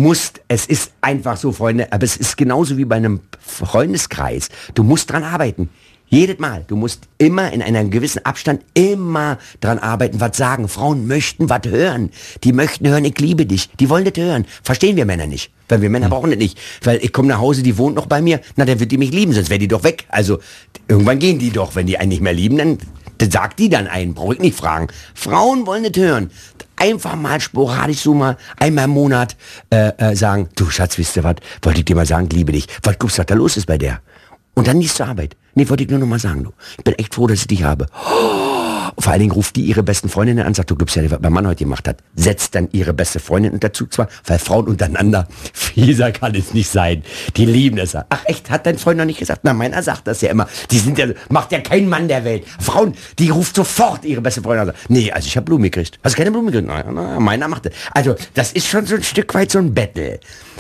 es ist einfach so, Freunde, aber es ist genauso wie bei einem Freundeskreis. Du musst dran arbeiten. Jedes Mal. Du musst immer in einem gewissen Abstand immer dran arbeiten, was sagen. Frauen möchten was hören. Die möchten hören, ich liebe dich. Die wollen das hören. Verstehen wir Männer nicht. Weil wir Männer brauchen das nicht. Weil ich komme nach Hause, die wohnt noch bei mir. Na, dann wird die mich lieben, sonst wäre die doch weg. Also, irgendwann gehen die doch. Wenn die einen nicht mehr lieben, dann sagt die dann einen. Brauche ich nicht fragen. Frauen wollen das hören. Einfach mal sporadisch so mal einmal im Monat sagen, du Schatz, wisst ihr was? Wollte ich dir mal sagen, liebe dich. Was guckst du, was da los ist bei der? Und dann nicht zur Arbeit. Nee, wollte ich nur noch mal sagen, du. Ich bin echt froh, dass ich dich habe. Vor allen Dingen ruft die ihre besten Freundinnen an, sagt, du gibst ja, was mein Mann heute gemacht hat. Setzt dann ihre beste Freundin dazu zwar, weil Frauen untereinander, fieser kann es nicht sein. Die lieben es. Ach echt, hat dein Freund noch nicht gesagt? Na, meiner sagt das ja immer. Die sind ja, macht ja kein Mann der Welt. Frauen, die ruft sofort ihre beste Freundin an. Nee, also ich habe Blumen gekriegt. Hast du keine Blumen gekriegt? Na, meiner macht das. Also, das ist schon so ein Stück weit so ein Battle.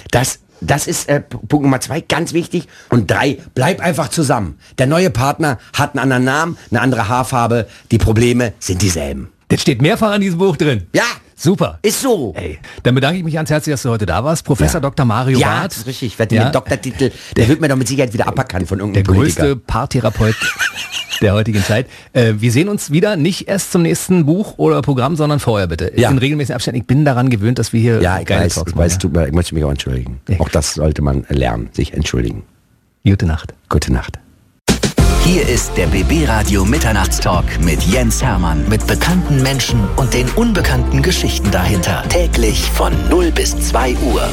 Das ist Punkt Nummer 2, ganz wichtig. Und 3, bleib einfach zusammen. Der neue Partner hat einen anderen Namen, eine andere Haarfarbe. Die Probleme sind dieselben. Das steht mehrfach in diesem Buch drin. Ja. Super. Ist so. Ey, dann bedanke ich mich ganz herzlich, dass du heute da warst. Professor Dr. Mario Barth. Ja, das ist richtig. Ich werde den Doktortitel, der wird mir doch mit Sicherheit wieder aberkannt von irgendeinem Politiker. Der größte Paartherapeut der heutigen Zeit. Wir sehen uns wieder, nicht erst zum nächsten Buch oder Programm, sondern vorher bitte. Ja. In regelmäßigen Abständen. Ich bin daran gewöhnt, dass wir hier geile Talks machen. Ich möchte mich auch entschuldigen. Ja. Auch das sollte man lernen, sich entschuldigen. Gute Nacht. Gute Nacht. Hier ist der BB Radio Mitternachtstalk mit Jens Hermann. Mit bekannten Menschen und den unbekannten Geschichten dahinter. Täglich von 0 bis 2 Uhr.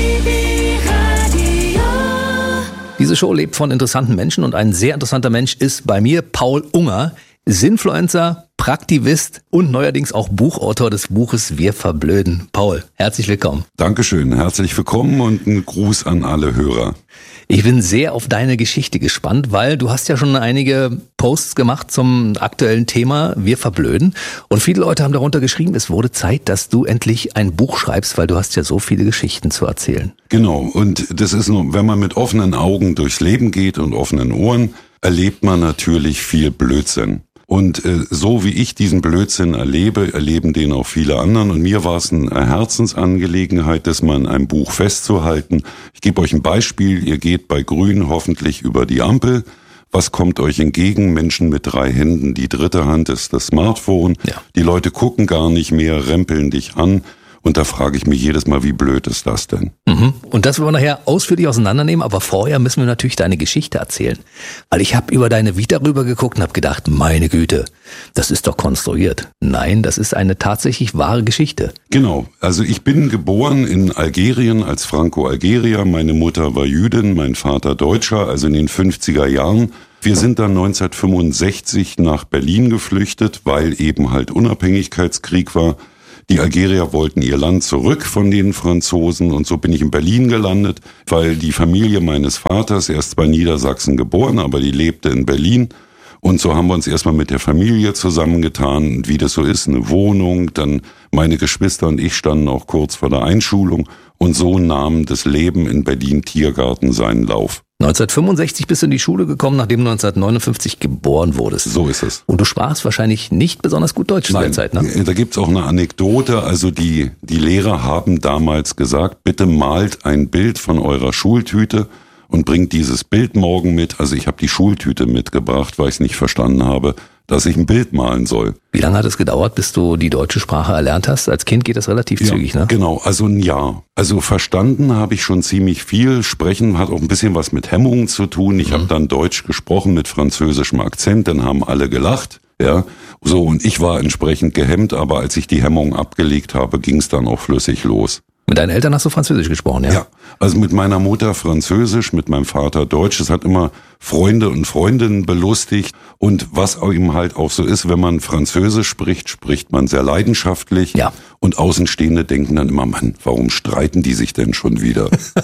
Diese Show lebt von interessanten Menschen und ein sehr interessanter Mensch ist bei mir Paul Unger, Sinfluencer, Praktivist und neuerdings auch Buchautor des Buches Wir verblöden. Paul, herzlich willkommen. Dankeschön, herzlich willkommen und ein Gruß an alle Hörer. Ich bin sehr auf deine Geschichte gespannt, weil du hast ja schon einige Posts gemacht zum aktuellen Thema Wir verblöden und viele Leute haben darunter geschrieben, es wurde Zeit, dass du endlich ein Buch schreibst, weil du hast ja so viele Geschichten zu erzählen. Genau, und das ist nur, wenn man mit offenen Augen durchs Leben geht und offenen Ohren, erlebt man natürlich viel Blödsinn. Und so wie ich diesen Blödsinn erlebe, erleben den auch viele anderen. Und mir war es eine Herzensangelegenheit, das mal in einem Buch festzuhalten. Ich gebe euch ein Beispiel. Ihr geht bei Grün hoffentlich über die Ampel. Was kommt euch entgegen? Menschen mit 3 Händen. Die dritte Hand ist das Smartphone. Ja. Die Leute gucken gar nicht mehr, rempeln dich an. Und da frage ich mich jedes Mal, wie blöd ist das denn? Mhm. Und das wollen wir nachher ausführlich auseinandernehmen, aber vorher müssen wir natürlich deine Geschichte erzählen. Weil ich habe über deine Vita rübergeguckt und habe gedacht, meine Güte, das ist doch konstruiert. Nein, das ist eine tatsächlich wahre Geschichte. Genau, also ich bin geboren in Algerien als Franco-Algerier. Meine Mutter war Jüdin, mein Vater Deutscher, also in den 50er Jahren. Wir sind dann 1965 nach Berlin geflüchtet, weil eben halt Unabhängigkeitskrieg war. Die Algerier wollten ihr Land zurück von den Franzosen und so bin ich in Berlin gelandet, weil die Familie meines Vaters, er ist zwar in Niedersachsen geboren, aber die lebte in Berlin. Und so haben wir uns erstmal mit der Familie zusammengetan, und wie das so ist, eine Wohnung, dann meine Geschwister und ich standen auch kurz vor der Einschulung und so nahm das Leben in Berlin-Tiergarten seinen Lauf. 1965 bist du in die Schule gekommen, nachdem du 1959 geboren wurdest. So ist es. Und du sprachst wahrscheinlich nicht besonders gut Deutsch zu der Zeit, ne? Da gibt's auch eine Anekdote. Also die Lehrer haben damals gesagt, bitte malt ein Bild von eurer Schultüte und bringt dieses Bild morgen mit. Also ich habe die Schultüte mitgebracht, weil ich es nicht verstanden habe, dass ich ein Bild malen soll. Wie lange hat es gedauert, bis du die deutsche Sprache erlernt hast? Als Kind geht das relativ zügig, ne? Genau, also ein Jahr. Also verstanden habe ich schon ziemlich viel. Sprechen hat auch ein bisschen was mit Hemmungen zu tun. Ich habe dann Deutsch gesprochen mit französischem Akzent, dann haben alle gelacht. Ja, so, und ich war entsprechend gehemmt, aber als ich die Hemmung abgelegt habe, ging es dann auch flüssig los. Mit deinen Eltern hast du Französisch gesprochen, ja? Ja, also mit meiner Mutter Französisch, mit meinem Vater Deutsch. Es hat immer Freunde und Freundinnen belustigt. Und was eben halt auch so ist, wenn man Französisch spricht, spricht man sehr leidenschaftlich. Ja. Und Außenstehende denken dann immer, Mann, warum streiten die sich denn schon wieder?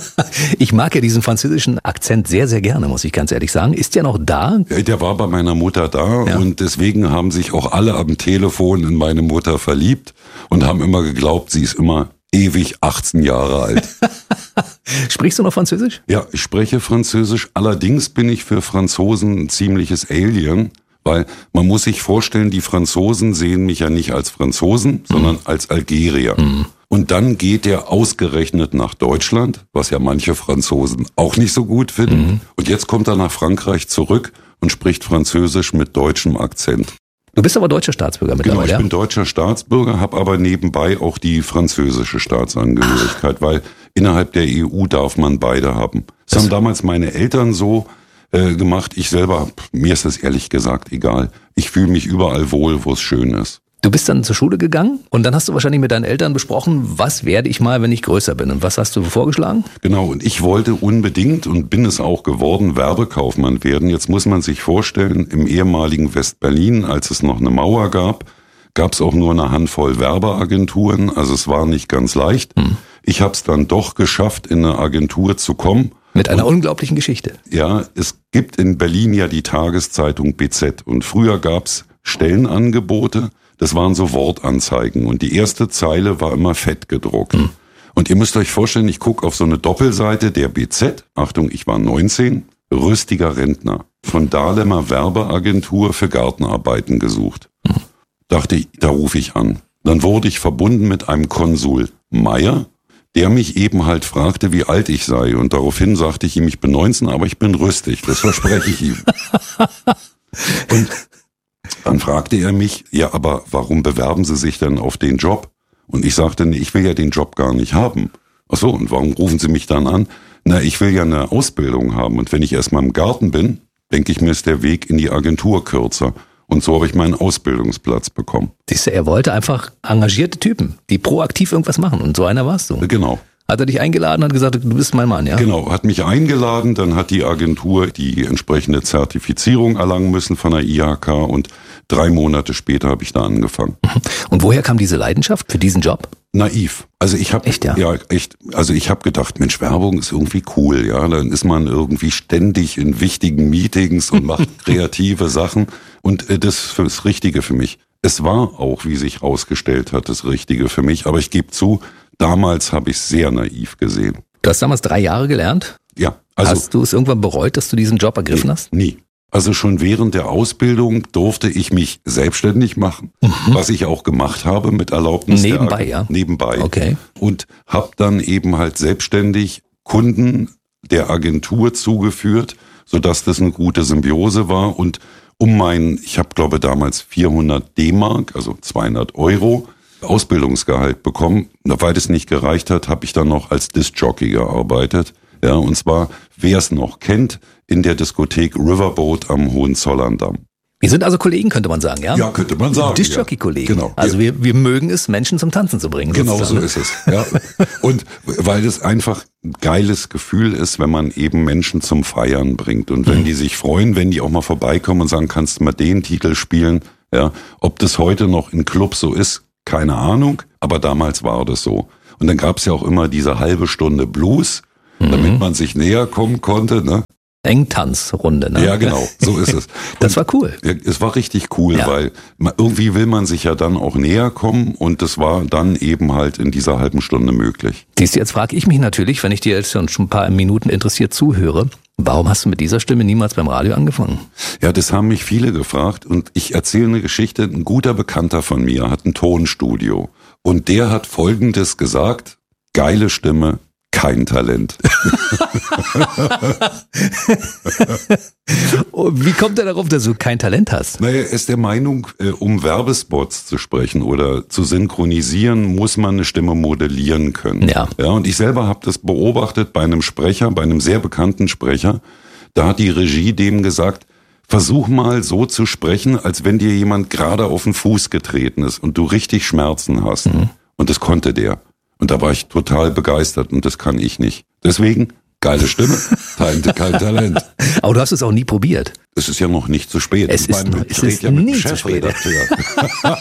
Ich mag ja diesen französischen Akzent sehr, sehr gerne, muss ich ganz ehrlich sagen. Ist der noch da? Ja, der war bei meiner Mutter da, ja. Und deswegen haben sich auch alle am Telefon in meine Mutter verliebt und haben immer geglaubt, sie ist immer ewig 18 Jahre alt. Sprichst du noch Französisch? Ja, ich spreche Französisch. Allerdings bin ich für Franzosen ein ziemliches Alien, weil man muss sich vorstellen, die Franzosen sehen mich ja nicht als Franzosen, sondern als Algerier. Mhm. Und dann geht er ausgerechnet nach Deutschland, was ja manche Franzosen auch nicht so gut finden. Mhm. Und jetzt kommt er nach Frankreich zurück und spricht Französisch mit deutschem Akzent. Du bist aber deutscher Staatsbürger mittlerweile, Genau, ich bin deutscher Staatsbürger, habe aber nebenbei auch die französische Staatsangehörigkeit, weil innerhalb der EU darf man beide haben. Das haben damals meine Eltern so gemacht. Ich selber, mir ist das ehrlich gesagt egal. Ich fühle mich überall wohl, wo es schön ist. Du bist dann zur Schule gegangen und dann hast du wahrscheinlich mit deinen Eltern besprochen, was werde ich mal, wenn ich größer bin? Und was hast du vorgeschlagen? Genau, und ich wollte unbedingt und bin es auch geworden, Werbekaufmann werden. Jetzt muss man sich vorstellen, im ehemaligen West-Berlin, als es noch eine Mauer gab es auch nur eine Handvoll Werbeagenturen. Also es war nicht ganz leicht. Ich habe es dann doch geschafft, in eine Agentur zu kommen. Mit einer unglaublichen Geschichte. Ja, es gibt in Berlin ja die Tageszeitung BZ und früher gab's Stellenangebote. Das waren so Wortanzeigen und die erste Zeile war immer fett gedruckt. Und ihr müsst euch vorstellen, ich gucke auf so eine Doppelseite der BZ, Achtung, ich war 19, rüstiger Rentner, von Dahlemer Werbeagentur für Gartenarbeiten gesucht. Dachte ich, da rufe ich an. Dann wurde ich verbunden mit einem Konsul Meier, der mich eben halt fragte, wie alt ich sei. Und daraufhin sagte ich ihm, ich bin 19, aber ich bin rüstig, das verspreche ich ihm. Und dann fragte er mich, ja, aber warum bewerben Sie sich denn auf den Job? Und ich sagte, nee, ich will ja den Job gar nicht haben. Ach so, und warum rufen Sie mich dann an? Na, ich will ja eine Ausbildung haben. Und wenn ich erstmal im Garten bin, denke ich mir, ist der Weg in die Agentur kürzer. Und so habe ich meinen Ausbildungsplatz bekommen. Siehst du, er wollte einfach engagierte Typen, die proaktiv irgendwas machen. Und so einer warst du. Genau. Hat er dich eingeladen und gesagt, du bist mein Mann, ja? Genau, hat mich eingeladen, dann hat die Agentur die entsprechende Zertifizierung erlangen müssen von der IHK und 3 Monate später habe ich da angefangen. Und woher kam diese Leidenschaft für diesen Job? Naiv. Also ich habe Also ich habe gedacht, Mensch, Werbung ist irgendwie cool, ja. Dann ist man irgendwie ständig in wichtigen Meetings und macht kreative Sachen und das ist das Richtige für mich. Es war auch, wie sich rausgestellt hat, das Richtige für mich, aber ich gebe zu, damals habe ich es sehr naiv gesehen. Du hast damals 3 Jahre gelernt? Ja. Also hast du es irgendwann bereut, dass du diesen Job ergriffen hast? Nie. Also schon während der Ausbildung durfte ich mich selbstständig machen, was ich auch gemacht habe mit Erlaubnis nebenbei, der ja? Nebenbei. Okay. Und habe dann eben halt selbstständig Kunden der Agentur zugeführt, sodass das eine gute Symbiose war. Und ich habe glaube damals 400 D-Mark, also 200 Euro, Ausbildungsgehalt bekommen. Weil das nicht gereicht hat, habe ich dann noch als Disc-Jockey gearbeitet. Ja, und zwar, wer es noch kennt, in der Diskothek Riverboat am Hohenzollern-Damm. Wir sind also Kollegen, könnte man sagen, ja? Ja, könnte man sagen. Disc-Jockey-Kollegen. Genau. Also wir mögen es, Menschen zum Tanzen zu bringen. Genau sozusagen. so ist es. Ja. Und weil es einfach ein geiles Gefühl ist, wenn man eben Menschen zum Feiern bringt. Und wenn die sich freuen, wenn die auch mal vorbeikommen und sagen, kannst du mal den Titel spielen? Ja. Ob das heute noch in Clubs so ist, keine Ahnung. Aber damals war das so. Und dann gab es ja auch immer diese halbe Stunde Blues, damit man sich näher kommen konnte, ne? Engtanzrunde, ne? Ja, genau, so ist es. Das war cool. Ja, es war richtig cool, Ja. weil irgendwie will man sich ja dann auch näher kommen und das war dann eben halt in dieser halben Stunde möglich. Siehst du, jetzt frage ich mich natürlich, wenn ich dir jetzt schon ein paar Minuten interessiert zuhöre, warum hast du mit dieser Stimme niemals beim Radio angefangen? Ja, das haben mich viele gefragt und ich erzähle eine Geschichte. Ein guter Bekannter von mir hat ein Tonstudio und der hat Folgendes gesagt: geile Stimme, kein Talent. Wie kommt er darauf, dass du kein Talent hast? Naja, er ist der Meinung, um Werbespots zu sprechen oder zu synchronisieren, muss man eine Stimme modellieren können. Ja. Ja, und ich selber habe das beobachtet bei einem Sprecher, bei einem sehr bekannten Sprecher. Da hat die Regie dem gesagt, versuch mal so zu sprechen, als wenn dir jemand gerade auf den Fuß getreten ist und du richtig Schmerzen hast. Und das konnte der. Und da war ich total begeistert und das kann ich nicht. Deswegen, geile Stimme, kein Talent. Aber du hast es auch nie probiert. Es ist ja noch nicht zu spät. Es ist mit nie dem zu spät. Chefredakteur.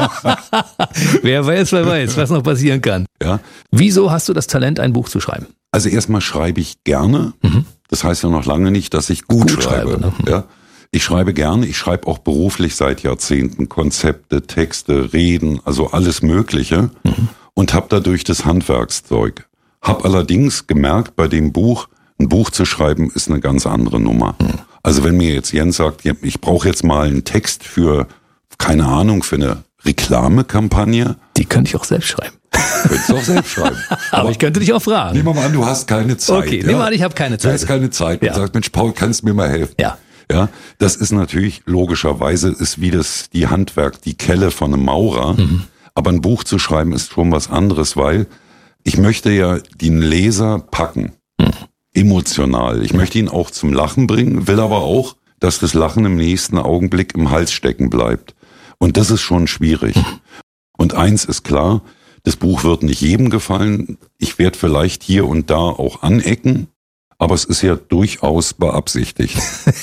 Wer weiß, was noch passieren kann. Ja. Wieso hast du das Talent, ein Buch zu schreiben? Also erstmal schreibe ich gerne. Das heißt ja noch lange nicht, dass ich gut schreibe. Ne? Ja. Ich schreibe gerne, ich schreibe auch beruflich seit Jahrzehnten Konzepte, Texte, Reden, also alles Mögliche. Und habe dadurch das Handwerkszeug. Hab allerdings gemerkt, bei dem Buch, ein Buch zu schreiben, ist eine ganz andere Nummer. Also wenn mir jetzt Jens sagt, ich brauche jetzt mal einen Text für, keine Ahnung, für eine Reklamekampagne. Die könnte ich auch selbst schreiben. Könntest du auch selbst schreiben. Aber ich könnte dich auch fragen. Nehmen wir mal an, du hast keine Zeit. Okay, nehmen wir an, ich habe keine Zeit. Du hast keine Zeit. Ja. Und sagst, Mensch, Paul, kannst du mir mal helfen? Ja. Ja, das ist natürlich logischerweise, ist wie die Handwerk, die Kelle von einem Maurer. Aber ein Buch zu schreiben ist schon was anderes, weil ich möchte ja den Leser packen, emotional. Ich möchte ihn auch zum Lachen bringen, will aber auch, dass das Lachen im nächsten Augenblick im Hals stecken bleibt. Und das ist schon schwierig. Und eins ist klar, das Buch wird nicht jedem gefallen. Ich werde vielleicht hier und da auch anecken. Aber es ist ja durchaus beabsichtigt.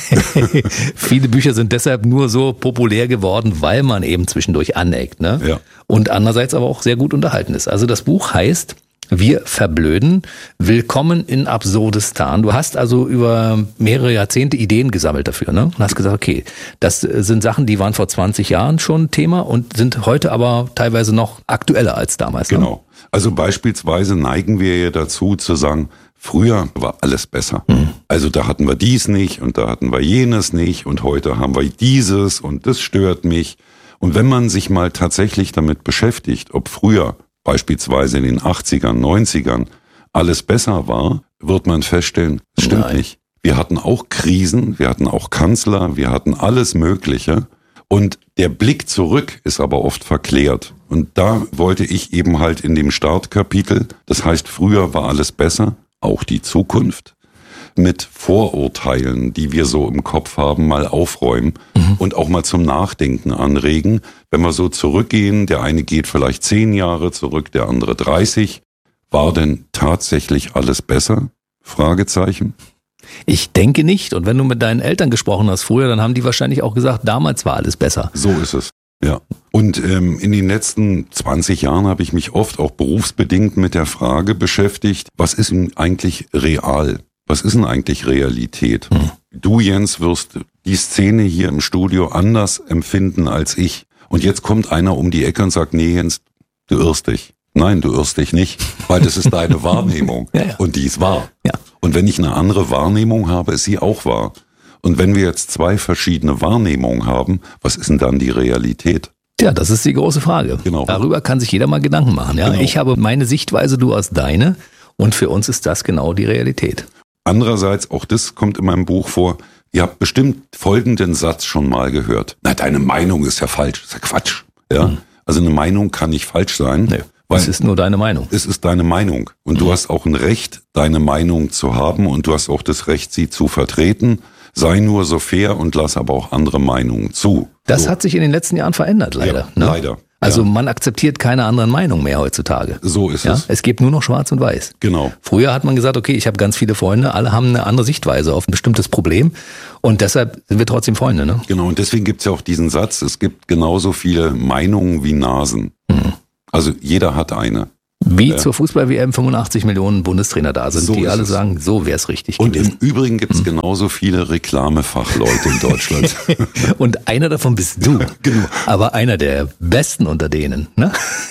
Viele Bücher sind deshalb nur so populär geworden, weil man eben zwischendurch aneckt, ne? Ja. Und andererseits aber auch sehr gut unterhalten ist. Also das Buch heißt Wir verblöden. Willkommen in Absurdistan. Du hast also über mehrere Jahrzehnte Ideen gesammelt dafür, ne? Und hast gesagt, okay, das sind Sachen, die waren vor 20 Jahren schon Thema und sind heute aber teilweise noch aktueller als damals. Ne? Genau. Also beispielsweise neigen wir ja dazu zu sagen, früher war alles besser. Also da hatten wir dies nicht und da hatten wir jenes nicht und heute haben wir dieses und das stört mich. Und wenn man sich mal tatsächlich damit beschäftigt, ob früher beispielsweise in den 80ern, 90ern alles besser war, wird man feststellen, es stimmt nicht. Wir hatten auch Krisen, wir hatten auch Kanzler, wir hatten alles Mögliche. Und der Blick zurück ist aber oft verklärt. Und da wollte ich eben halt in dem Startkapitel, das heißt, früher war alles besser, auch die Zukunft, mit Vorurteilen, die wir so im Kopf haben, mal aufräumen und auch mal zum Nachdenken anregen. Wenn wir so zurückgehen, der eine geht vielleicht 10 Jahre zurück, der andere 30. War denn tatsächlich alles besser? Fragezeichen. Ich denke nicht. Und wenn du mit deinen Eltern gesprochen hast früher, dann haben die wahrscheinlich auch gesagt, damals war alles besser. So ist es. Ja. Und in den letzten 20 Jahren habe ich mich oft auch berufsbedingt mit der Frage beschäftigt, was ist denn eigentlich real? Was ist denn eigentlich Realität? Du, Jens, wirst die Szene hier im Studio anders empfinden als ich. Und jetzt kommt einer um die Ecke und sagt, nee, Jens, du irrst dich. Nein, du irrst dich nicht, weil das ist deine Wahrnehmung. Ja. Und die ist wahr. Ja. Und wenn ich eine andere Wahrnehmung habe, ist sie auch wahr. Und wenn wir jetzt 2 verschiedene Wahrnehmungen haben, was ist denn dann die Realität? Ja, das ist die große Frage. Genau. Darüber kann sich jeder mal Gedanken machen. Ja? Genau. Ich habe meine Sichtweise, du hast deine. Und für uns ist das genau die Realität. Andererseits, auch das kommt in meinem Buch vor, ihr habt bestimmt folgenden Satz schon mal gehört. Na, deine Meinung ist ja falsch. Das ist ja Quatsch. Ja? Also eine Meinung kann nicht falsch sein. Nee, es ist nur deine Meinung. Es ist deine Meinung. Und du hast auch ein Recht, deine Meinung zu haben. Und du hast auch das Recht, sie zu vertreten. Sei nur so fair und lass aber auch andere Meinungen zu. Das so. hat sich in den letzten Jahren verändert, leider. Ja, ne? leider. Also man akzeptiert keine anderen Meinungen mehr heutzutage. So ist es. Es gibt nur noch Schwarz und Weiß. Genau. Früher hat man gesagt, okay, ich habe ganz viele Freunde, alle haben eine andere Sichtweise auf ein bestimmtes Problem und deshalb sind wir trotzdem Freunde. Ne? Genau, und deswegen gibt's ja auch diesen Satz, es gibt genauso viele Meinungen wie Nasen. Also jeder hat eine. Wie zur Fußball-WM 85 Millionen Bundestrainer da sind, So die ist alle es. sagen, so wär's richtig Und gewesen. im Übrigen gibt's genauso viele Reklamefachleute in Deutschland. Und einer davon bist du. Genau. Aber einer der Besten unter denen. Ne?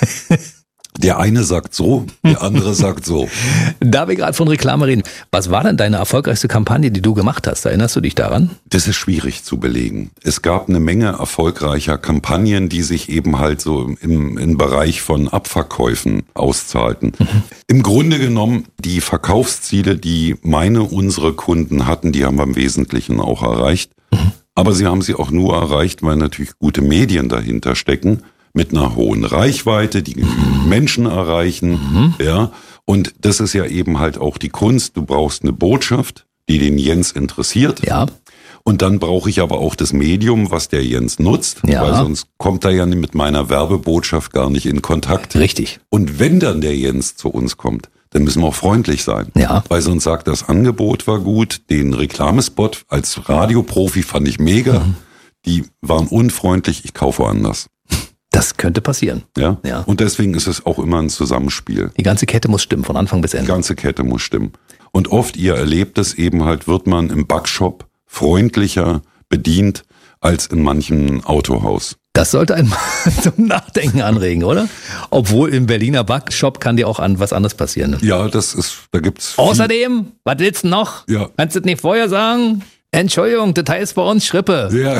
Der eine sagt so, der andere sagt so. Da wir gerade von Reklame reden, was war denn deine erfolgreichste Kampagne, die du gemacht hast? Erinnerst du dich daran? Das ist schwierig zu belegen. Es gab eine Menge erfolgreicher Kampagnen, die sich eben halt so im Bereich von Abverkäufen auszahlten. Im Grunde genommen, die Verkaufsziele, die unsere Kunden hatten, die haben wir im Wesentlichen auch erreicht. Aber sie haben sie auch nur erreicht, weil natürlich gute Medien dahinter stecken, mit einer hohen Reichweite, die Menschen erreichen, ja. Und das ist ja eben halt auch die Kunst. Du brauchst eine Botschaft, die den Jens interessiert. Ja. Und dann brauche ich aber auch das Medium, was der Jens nutzt, Ja. weil sonst kommt er ja mit meiner Werbebotschaft gar nicht in Kontakt. Richtig. Und wenn dann der Jens zu uns kommt, dann müssen wir auch freundlich sein. Ja. Weil sonst sagt, das Angebot war gut, den Reklamespot als Radioprofi fand ich mega. Die waren unfreundlich, ich kaufe woanders. Das könnte passieren. Ja? Ja. Und deswegen ist es auch immer ein Zusammenspiel. Die ganze Kette muss stimmen, von Anfang bis Die Ende. ganze Kette muss stimmen. Und oft, ihr erlebt es eben halt, wird man im Backshop freundlicher bedient als in manchem Autohaus. Das sollte einen mal zum Nachdenken anregen, oder? Obwohl im Berliner Backshop kann dir auch an was anderes passieren. Ne? Ja, da gibt's Außerdem, was willst du noch? Ja. Kannst du das nicht vorher sagen? Entschuldigung, das heißt bei uns Schrippe. Ja.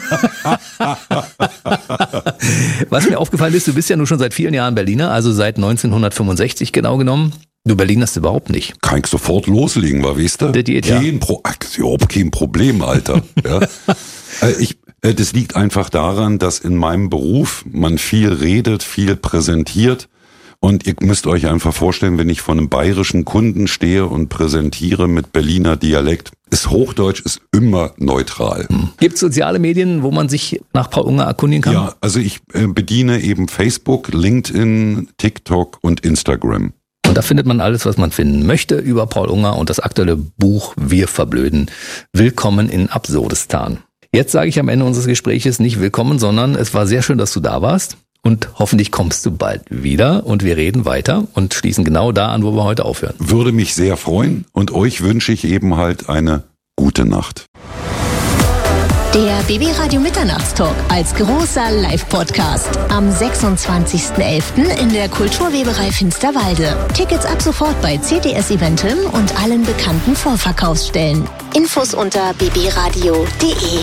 Was mir aufgefallen ist, du bist ja nun schon seit vielen Jahren Berliner, also seit 1965 genau genommen. Du Berlinerst überhaupt nicht. Kann ich sofort loslegen, weißt du? Das geht, ja. Überhaupt kein Problem, Alter. Ja. Das liegt einfach daran, dass in meinem Beruf man viel redet, viel präsentiert. Und ihr müsst euch einfach vorstellen, wenn ich vor einem bayerischen Kunden stehe und präsentiere mit Berliner Dialekt, Hochdeutsch ist immer neutral. Gibt es soziale Medien, wo man sich nach Paul Unger erkundigen kann? Ja, also ich bediene eben Facebook, LinkedIn, TikTok und Instagram. Und da findet man alles, was man finden möchte über Paul Unger und das aktuelle Buch Wir verblöden. Willkommen in Absurdistan. Jetzt sage ich am Ende unseres Gespräches nicht willkommen, sondern es war sehr schön, dass du da warst. Und hoffentlich kommst du bald wieder und wir reden weiter und schließen genau da an, wo wir heute aufhören. Würde mich sehr freuen und euch wünsche ich eben halt eine gute Nacht. Der BB Radio Mitternachtstalk als großer Live-Podcast am 26.11. in der Kulturweberei Finsterwalde. Tickets ab sofort bei CTS Eventim und allen bekannten Vorverkaufsstellen. Infos unter bbradio.de.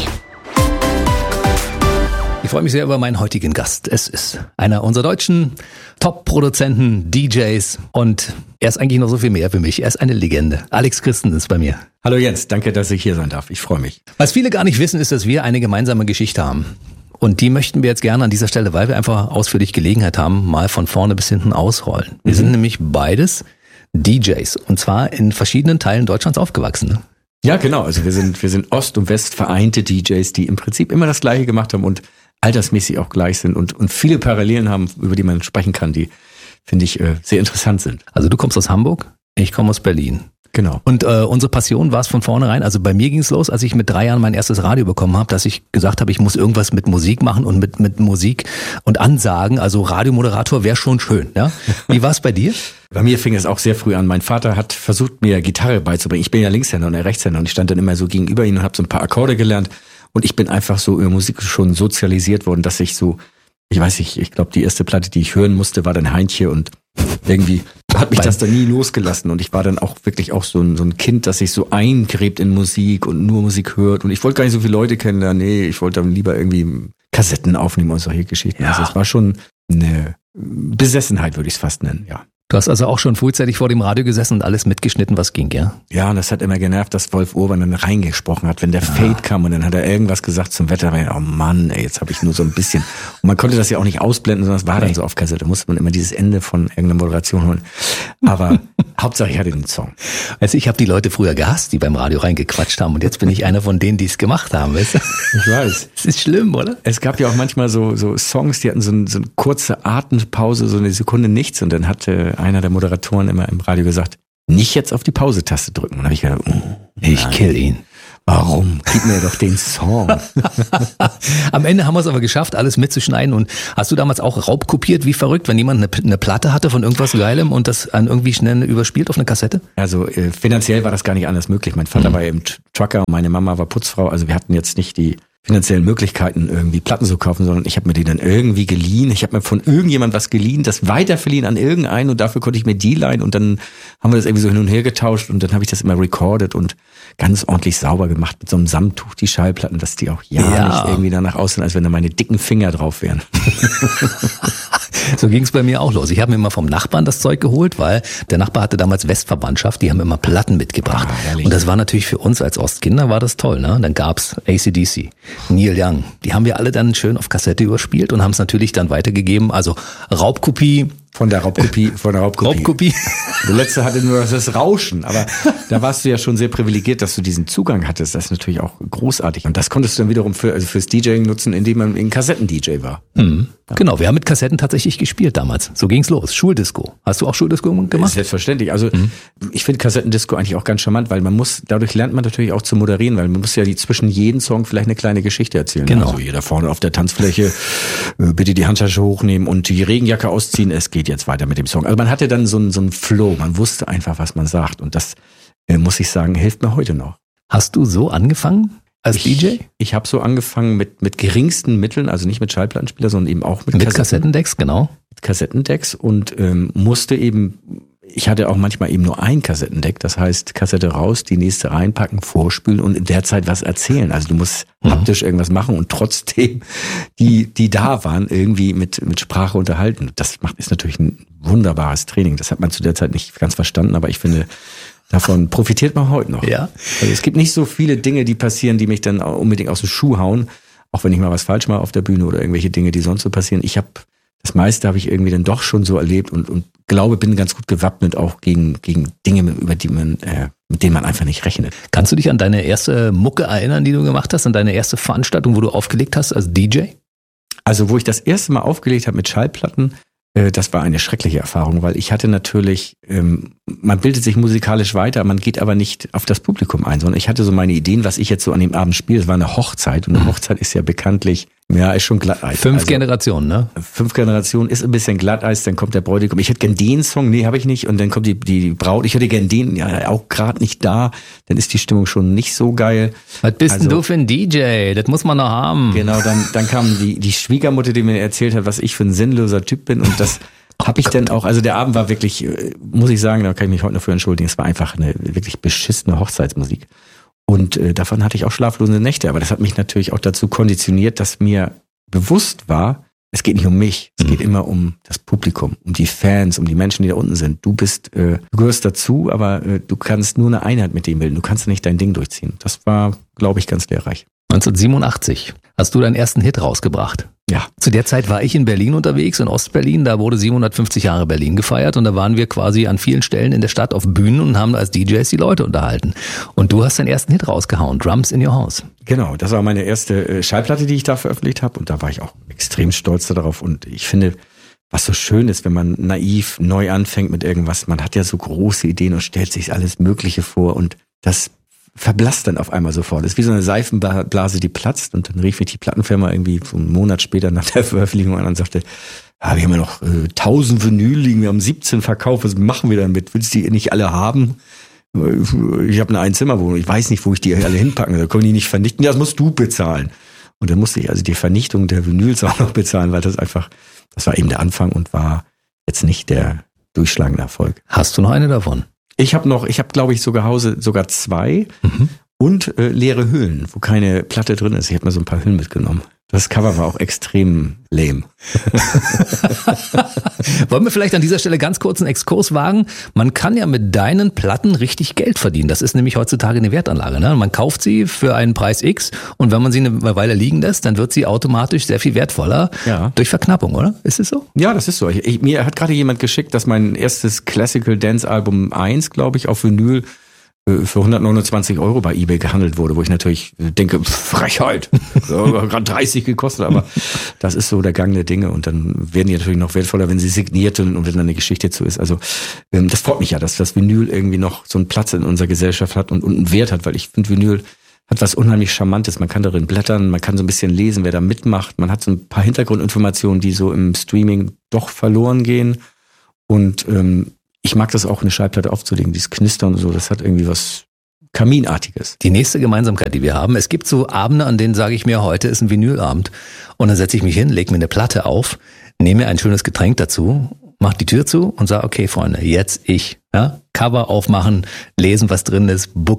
Ich freue mich sehr über meinen heutigen Gast. Es ist einer unserer deutschen Top-Produzenten, DJs und er ist eigentlich noch so viel mehr für mich. Er ist eine Legende. Alex Christen ist bei mir. Hallo Jens, danke, dass ich hier sein darf. Ich freue mich. Was viele gar nicht wissen, ist, dass wir eine gemeinsame Geschichte haben. Und die möchten wir jetzt gerne an dieser Stelle, weil wir einfach ausführlich Gelegenheit haben, mal von vorne bis hinten ausrollen. Wir sind nämlich beides DJs und zwar in verschiedenen Teilen Deutschlands aufgewachsen. Ne? Ja, genau. Also wir sind Ost und West vereinte DJs, die im Prinzip immer das Gleiche gemacht haben und altersmäßig auch gleich sind und viele Parallelen haben, über die man sprechen kann, die, finde ich, sehr interessant sind. Also du kommst aus Hamburg, ich komme aus Berlin. Genau. Und unsere Passion war es von vornherein, also bei mir ging es los, als ich mit 3 Jahren mein erstes Radio bekommen habe, dass ich gesagt habe, ich muss irgendwas mit Musik machen und mit Musik und Ansagen, also Radiomoderator wäre schon schön. Ja? Wie war es bei dir? Bei mir fing es auch sehr früh an. Mein Vater hat versucht, mir Gitarre beizubringen. Ich bin ja Linkshänder und er Rechtshänder und ich stand dann immer so gegenüber ihm und habe so ein paar Akkorde gelernt. Und ich bin einfach so über Musik schon sozialisiert worden, dass ich so, ich weiß nicht, ich glaube, die erste Platte, die ich hören musste, war dann Heintje und irgendwie hat mich das dann nie losgelassen und ich war dann auch wirklich auch so ein Kind, das sich so eingräbt in Musik und nur Musik hört und ich wollte gar nicht so viele Leute kennenlernen, nee, ich wollte dann lieber irgendwie Kassetten aufnehmen und solche Geschichten. Ja. Also es war schon eine Besessenheit, würde ich es fast nennen, ja. Du hast also auch schon frühzeitig vor dem Radio gesessen und alles mitgeschnitten, was ging, ja? Ja, und das hat immer genervt, dass Wolf Urban dann reingesprochen hat, wenn der Fade kam und dann hat er irgendwas gesagt zum Wetter. Oh Mann, ey, jetzt habe ich nur so ein bisschen. Und man konnte das ja auch nicht ausblenden, sondern es war dann so auf Kassette. Da musste man immer dieses Ende von irgendeiner Moderation holen. Aber Hauptsache ich hatte den Song. Also ich habe die Leute früher gehasst, die beim Radio reingequatscht haben und jetzt bin ich einer von denen, die es gemacht haben, weißt du? Ich weiß. Das ist schlimm, oder? Es gab ja auch manchmal so Songs, die hatten so eine kurze Atempause, so eine Sekunde nichts und dann hatte einer der Moderatoren immer im Radio gesagt, nicht jetzt auf die Pause-Taste drücken. Und dann habe ich gedacht, ich kill ihn. Warum? Gib mir doch den Song. Am Ende haben wir es aber geschafft, alles mitzuschneiden. Und hast du damals auch raubkopiert, wie verrückt, wenn jemand eine Platte hatte von irgendwas Geilem und das an irgendwie schnell überspielt auf eine Kassette? Also finanziell war das gar nicht anders möglich. Mein Vater war eben Trucker und meine Mama war Putzfrau. Also wir hatten jetzt nicht die finanziellen Möglichkeiten, irgendwie Platten zu kaufen, sondern ich habe mir die dann irgendwie geliehen. Ich habe mir von irgendjemand was geliehen, das weiterverliehen an irgendeinen und dafür konnte ich mir die leihen und dann haben wir das irgendwie so hin und her getauscht und dann habe ich das immer recorded und ganz ordentlich sauber gemacht mit so einem Samttuch, die Schallplatten, dass die auch nicht irgendwie danach aussehen, als wenn da meine dicken Finger drauf wären. So ging es bei mir auch los. Ich habe mir immer vom Nachbarn das Zeug geholt, weil der Nachbar hatte damals Westverwandtschaft, die haben immer Platten mitgebracht. Und das war natürlich für uns als Ostkinder, war das toll, ne? Dann gab's AC/DC, Neil Young. Die haben wir alle dann schön auf Kassette überspielt und haben es natürlich dann weitergegeben. Also Raubkopie. Von der Raubkopie. Der letzte hatte nur das Rauschen, aber da warst du ja schon sehr privilegiert, dass du diesen Zugang hattest. Das ist natürlich auch großartig. Und das konntest du dann wiederum fürs DJing nutzen, indem man ein Kassetten-DJ war. Mhm. Ja. Genau, wir haben mit Kassetten tatsächlich gespielt damals. So ging's los. Schuldisco. Hast du auch Schuldisco gemacht? Selbstverständlich. Also ich finde Kassettendisco eigentlich auch ganz charmant, weil dadurch lernt man natürlich auch zu moderieren, weil man muss ja zwischen jedem Song vielleicht eine kleine Geschichte erzählen. Genau. Also jeder vorne auf der Tanzfläche, bitte die Handtasche hochnehmen und die Regenjacke ausziehen. Es geht jetzt weiter mit dem Song. Also man hatte dann so einen Flow. Man wusste einfach, was man sagt. Und das, muss ich sagen, hilft mir heute noch. Hast du so angefangen? Als DJ? Ich habe so angefangen mit geringsten Mitteln, also nicht mit Schallplattenspieler, sondern eben auch mit Kassettendecks, genau. Mit Kassettendecks und musste eben, ich hatte auch manchmal eben nur ein Kassettendeck, das heißt Kassette raus, die nächste reinpacken, vorspülen und in der Zeit was erzählen. Also du musst haptisch irgendwas machen und trotzdem die da waren, irgendwie mit Sprache unterhalten. Das ist natürlich ein wunderbares Training. Das hat man zu der Zeit nicht ganz verstanden, aber ich finde, davon profitiert man heute noch. Ja. Also es gibt nicht so viele Dinge, die passieren, die mich dann unbedingt aus dem Schuh hauen, auch wenn ich mal was falsch mache auf der Bühne oder irgendwelche Dinge, die sonst so passieren. Das meiste habe ich irgendwie dann doch schon so erlebt und glaube, bin ganz gut gewappnet auch gegen Dinge, mit denen man einfach nicht rechnet. Kannst du dich an deine erste Mucke erinnern, die du gemacht hast, an deine erste Veranstaltung, wo du aufgelegt hast als DJ? Also wo ich das erste Mal aufgelegt habe mit Schallplatten, das war eine schreckliche Erfahrung, weil ich hatte natürlich, man bildet sich musikalisch weiter, man geht aber nicht auf das Publikum ein, sondern ich hatte so meine Ideen, was ich jetzt so an dem Abend spiele. Es war eine Hochzeit und eine Hochzeit ist ja bekanntlich, ist schon Glatteis. 5 Generationen, ne? 5 Generationen ist ein bisschen Glatteis, dann kommt der Bräutigam. Ich hätte gern den Song, nee, habe ich nicht. Und dann kommt die Braut, ich hätte gern den, ja, auch gerade nicht da. Dann ist die Stimmung schon nicht so geil. Was bist denn du für ein DJ? Das muss man noch haben. Genau, dann kam die Schwiegermutter, die mir erzählt hat, was ich für ein sinnloser Typ bin. Und das habe ich dann auch, also der Abend war wirklich, muss ich sagen, da kann ich mich heute noch für entschuldigen, es war einfach eine wirklich beschissene Hochzeitsmusik. Und davon hatte ich auch schlaflose Nächte. Aber das hat mich natürlich auch dazu konditioniert, dass mir bewusst war, es geht nicht um mich. Es geht immer um das Publikum, um die Fans, um die Menschen, die da unten sind. Du gehörst dazu, aber du kannst nur eine Einheit mit dem bilden. Du kannst nicht dein Ding durchziehen. Das war, glaube ich, ganz lehrreich. 1987 hast du deinen ersten Hit rausgebracht. Ja. Zu der Zeit war ich in Berlin unterwegs, in Ostberlin. Da wurde 750 Jahre Berlin gefeiert und da waren wir quasi an vielen Stellen in der Stadt auf Bühnen und haben als DJs die Leute unterhalten. Und du hast deinen ersten Hit rausgehauen, Drums in Your House. Genau, das war meine erste Schallplatte, die ich da veröffentlicht habe und da war ich auch extrem stolz darauf. Und ich finde, was so schön ist, wenn man naiv neu anfängt mit irgendwas, man hat ja so große Ideen und stellt sich alles Mögliche vor und das verblasst dann auf einmal sofort. Das ist wie so eine Seifenblase, die platzt und dann rief mich die Plattenfirma irgendwie so einen Monat später nach der Veröffentlichung an und sagte, wir haben ja noch 1000 Vinyl liegen, wir haben 17 verkauft, was machen wir damit? Willst du die nicht alle haben? Ich habe eine Einzimmerwohnung, ich weiß nicht, wo ich die alle hinpacken, da können die nicht vernichten, das musst du bezahlen. Und dann musste ich also die Vernichtung der Vinyls auch noch bezahlen, weil das war eben der Anfang und war jetzt nicht der durchschlagender Erfolg. Hast du noch eine davon? Ich habe glaube ich, sogar 2 und leere Hüllen, wo keine Platte drin ist. Ich habe mir so ein paar Hüllen mitgenommen. Das Cover war auch extrem lame. Wollen wir vielleicht an dieser Stelle ganz kurz einen Exkurs wagen? Man kann ja mit deinen Platten richtig Geld verdienen. Das ist nämlich heutzutage eine Wertanlage. Ne? Man kauft sie für einen Preis X und wenn man sie eine Weile liegen lässt, dann wird sie automatisch sehr viel wertvoller durch Verknappung, oder? Ist es so? Ja, das ist so. Mir hat gerade jemand geschickt, dass mein erstes Classical Dance Album 1, glaube ich, auf Vinyl für 129 € bei eBay gehandelt wurde, wo ich natürlich denke, Frechheit, gerade 30 gekostet, aber das ist so der Gang der Dinge und dann werden die natürlich noch wertvoller, wenn sie signiert und wenn dann eine Geschichte zu ist. Also das freut mich ja, dass das Vinyl irgendwie noch so einen Platz in unserer Gesellschaft hat und einen Wert hat, weil ich finde, Vinyl hat was unheimlich Charmantes. Man kann darin blättern, man kann so ein bisschen lesen, wer da mitmacht. Man hat so ein paar Hintergrundinformationen, die so im Streaming doch verloren gehen und ich mag das auch, eine Schallplatte aufzulegen, dieses Knistern und so, das hat irgendwie was Kaminartiges. Die nächste Gemeinsamkeit, die wir haben, es gibt so Abende, an denen sage ich mir, heute ist ein Vinylabend und dann setze ich mich hin, lege mir eine Platte auf, nehme mir ein schönes Getränk dazu, mache die Tür zu und sage, okay Freunde, jetzt Cover aufmachen, lesen, was drin ist,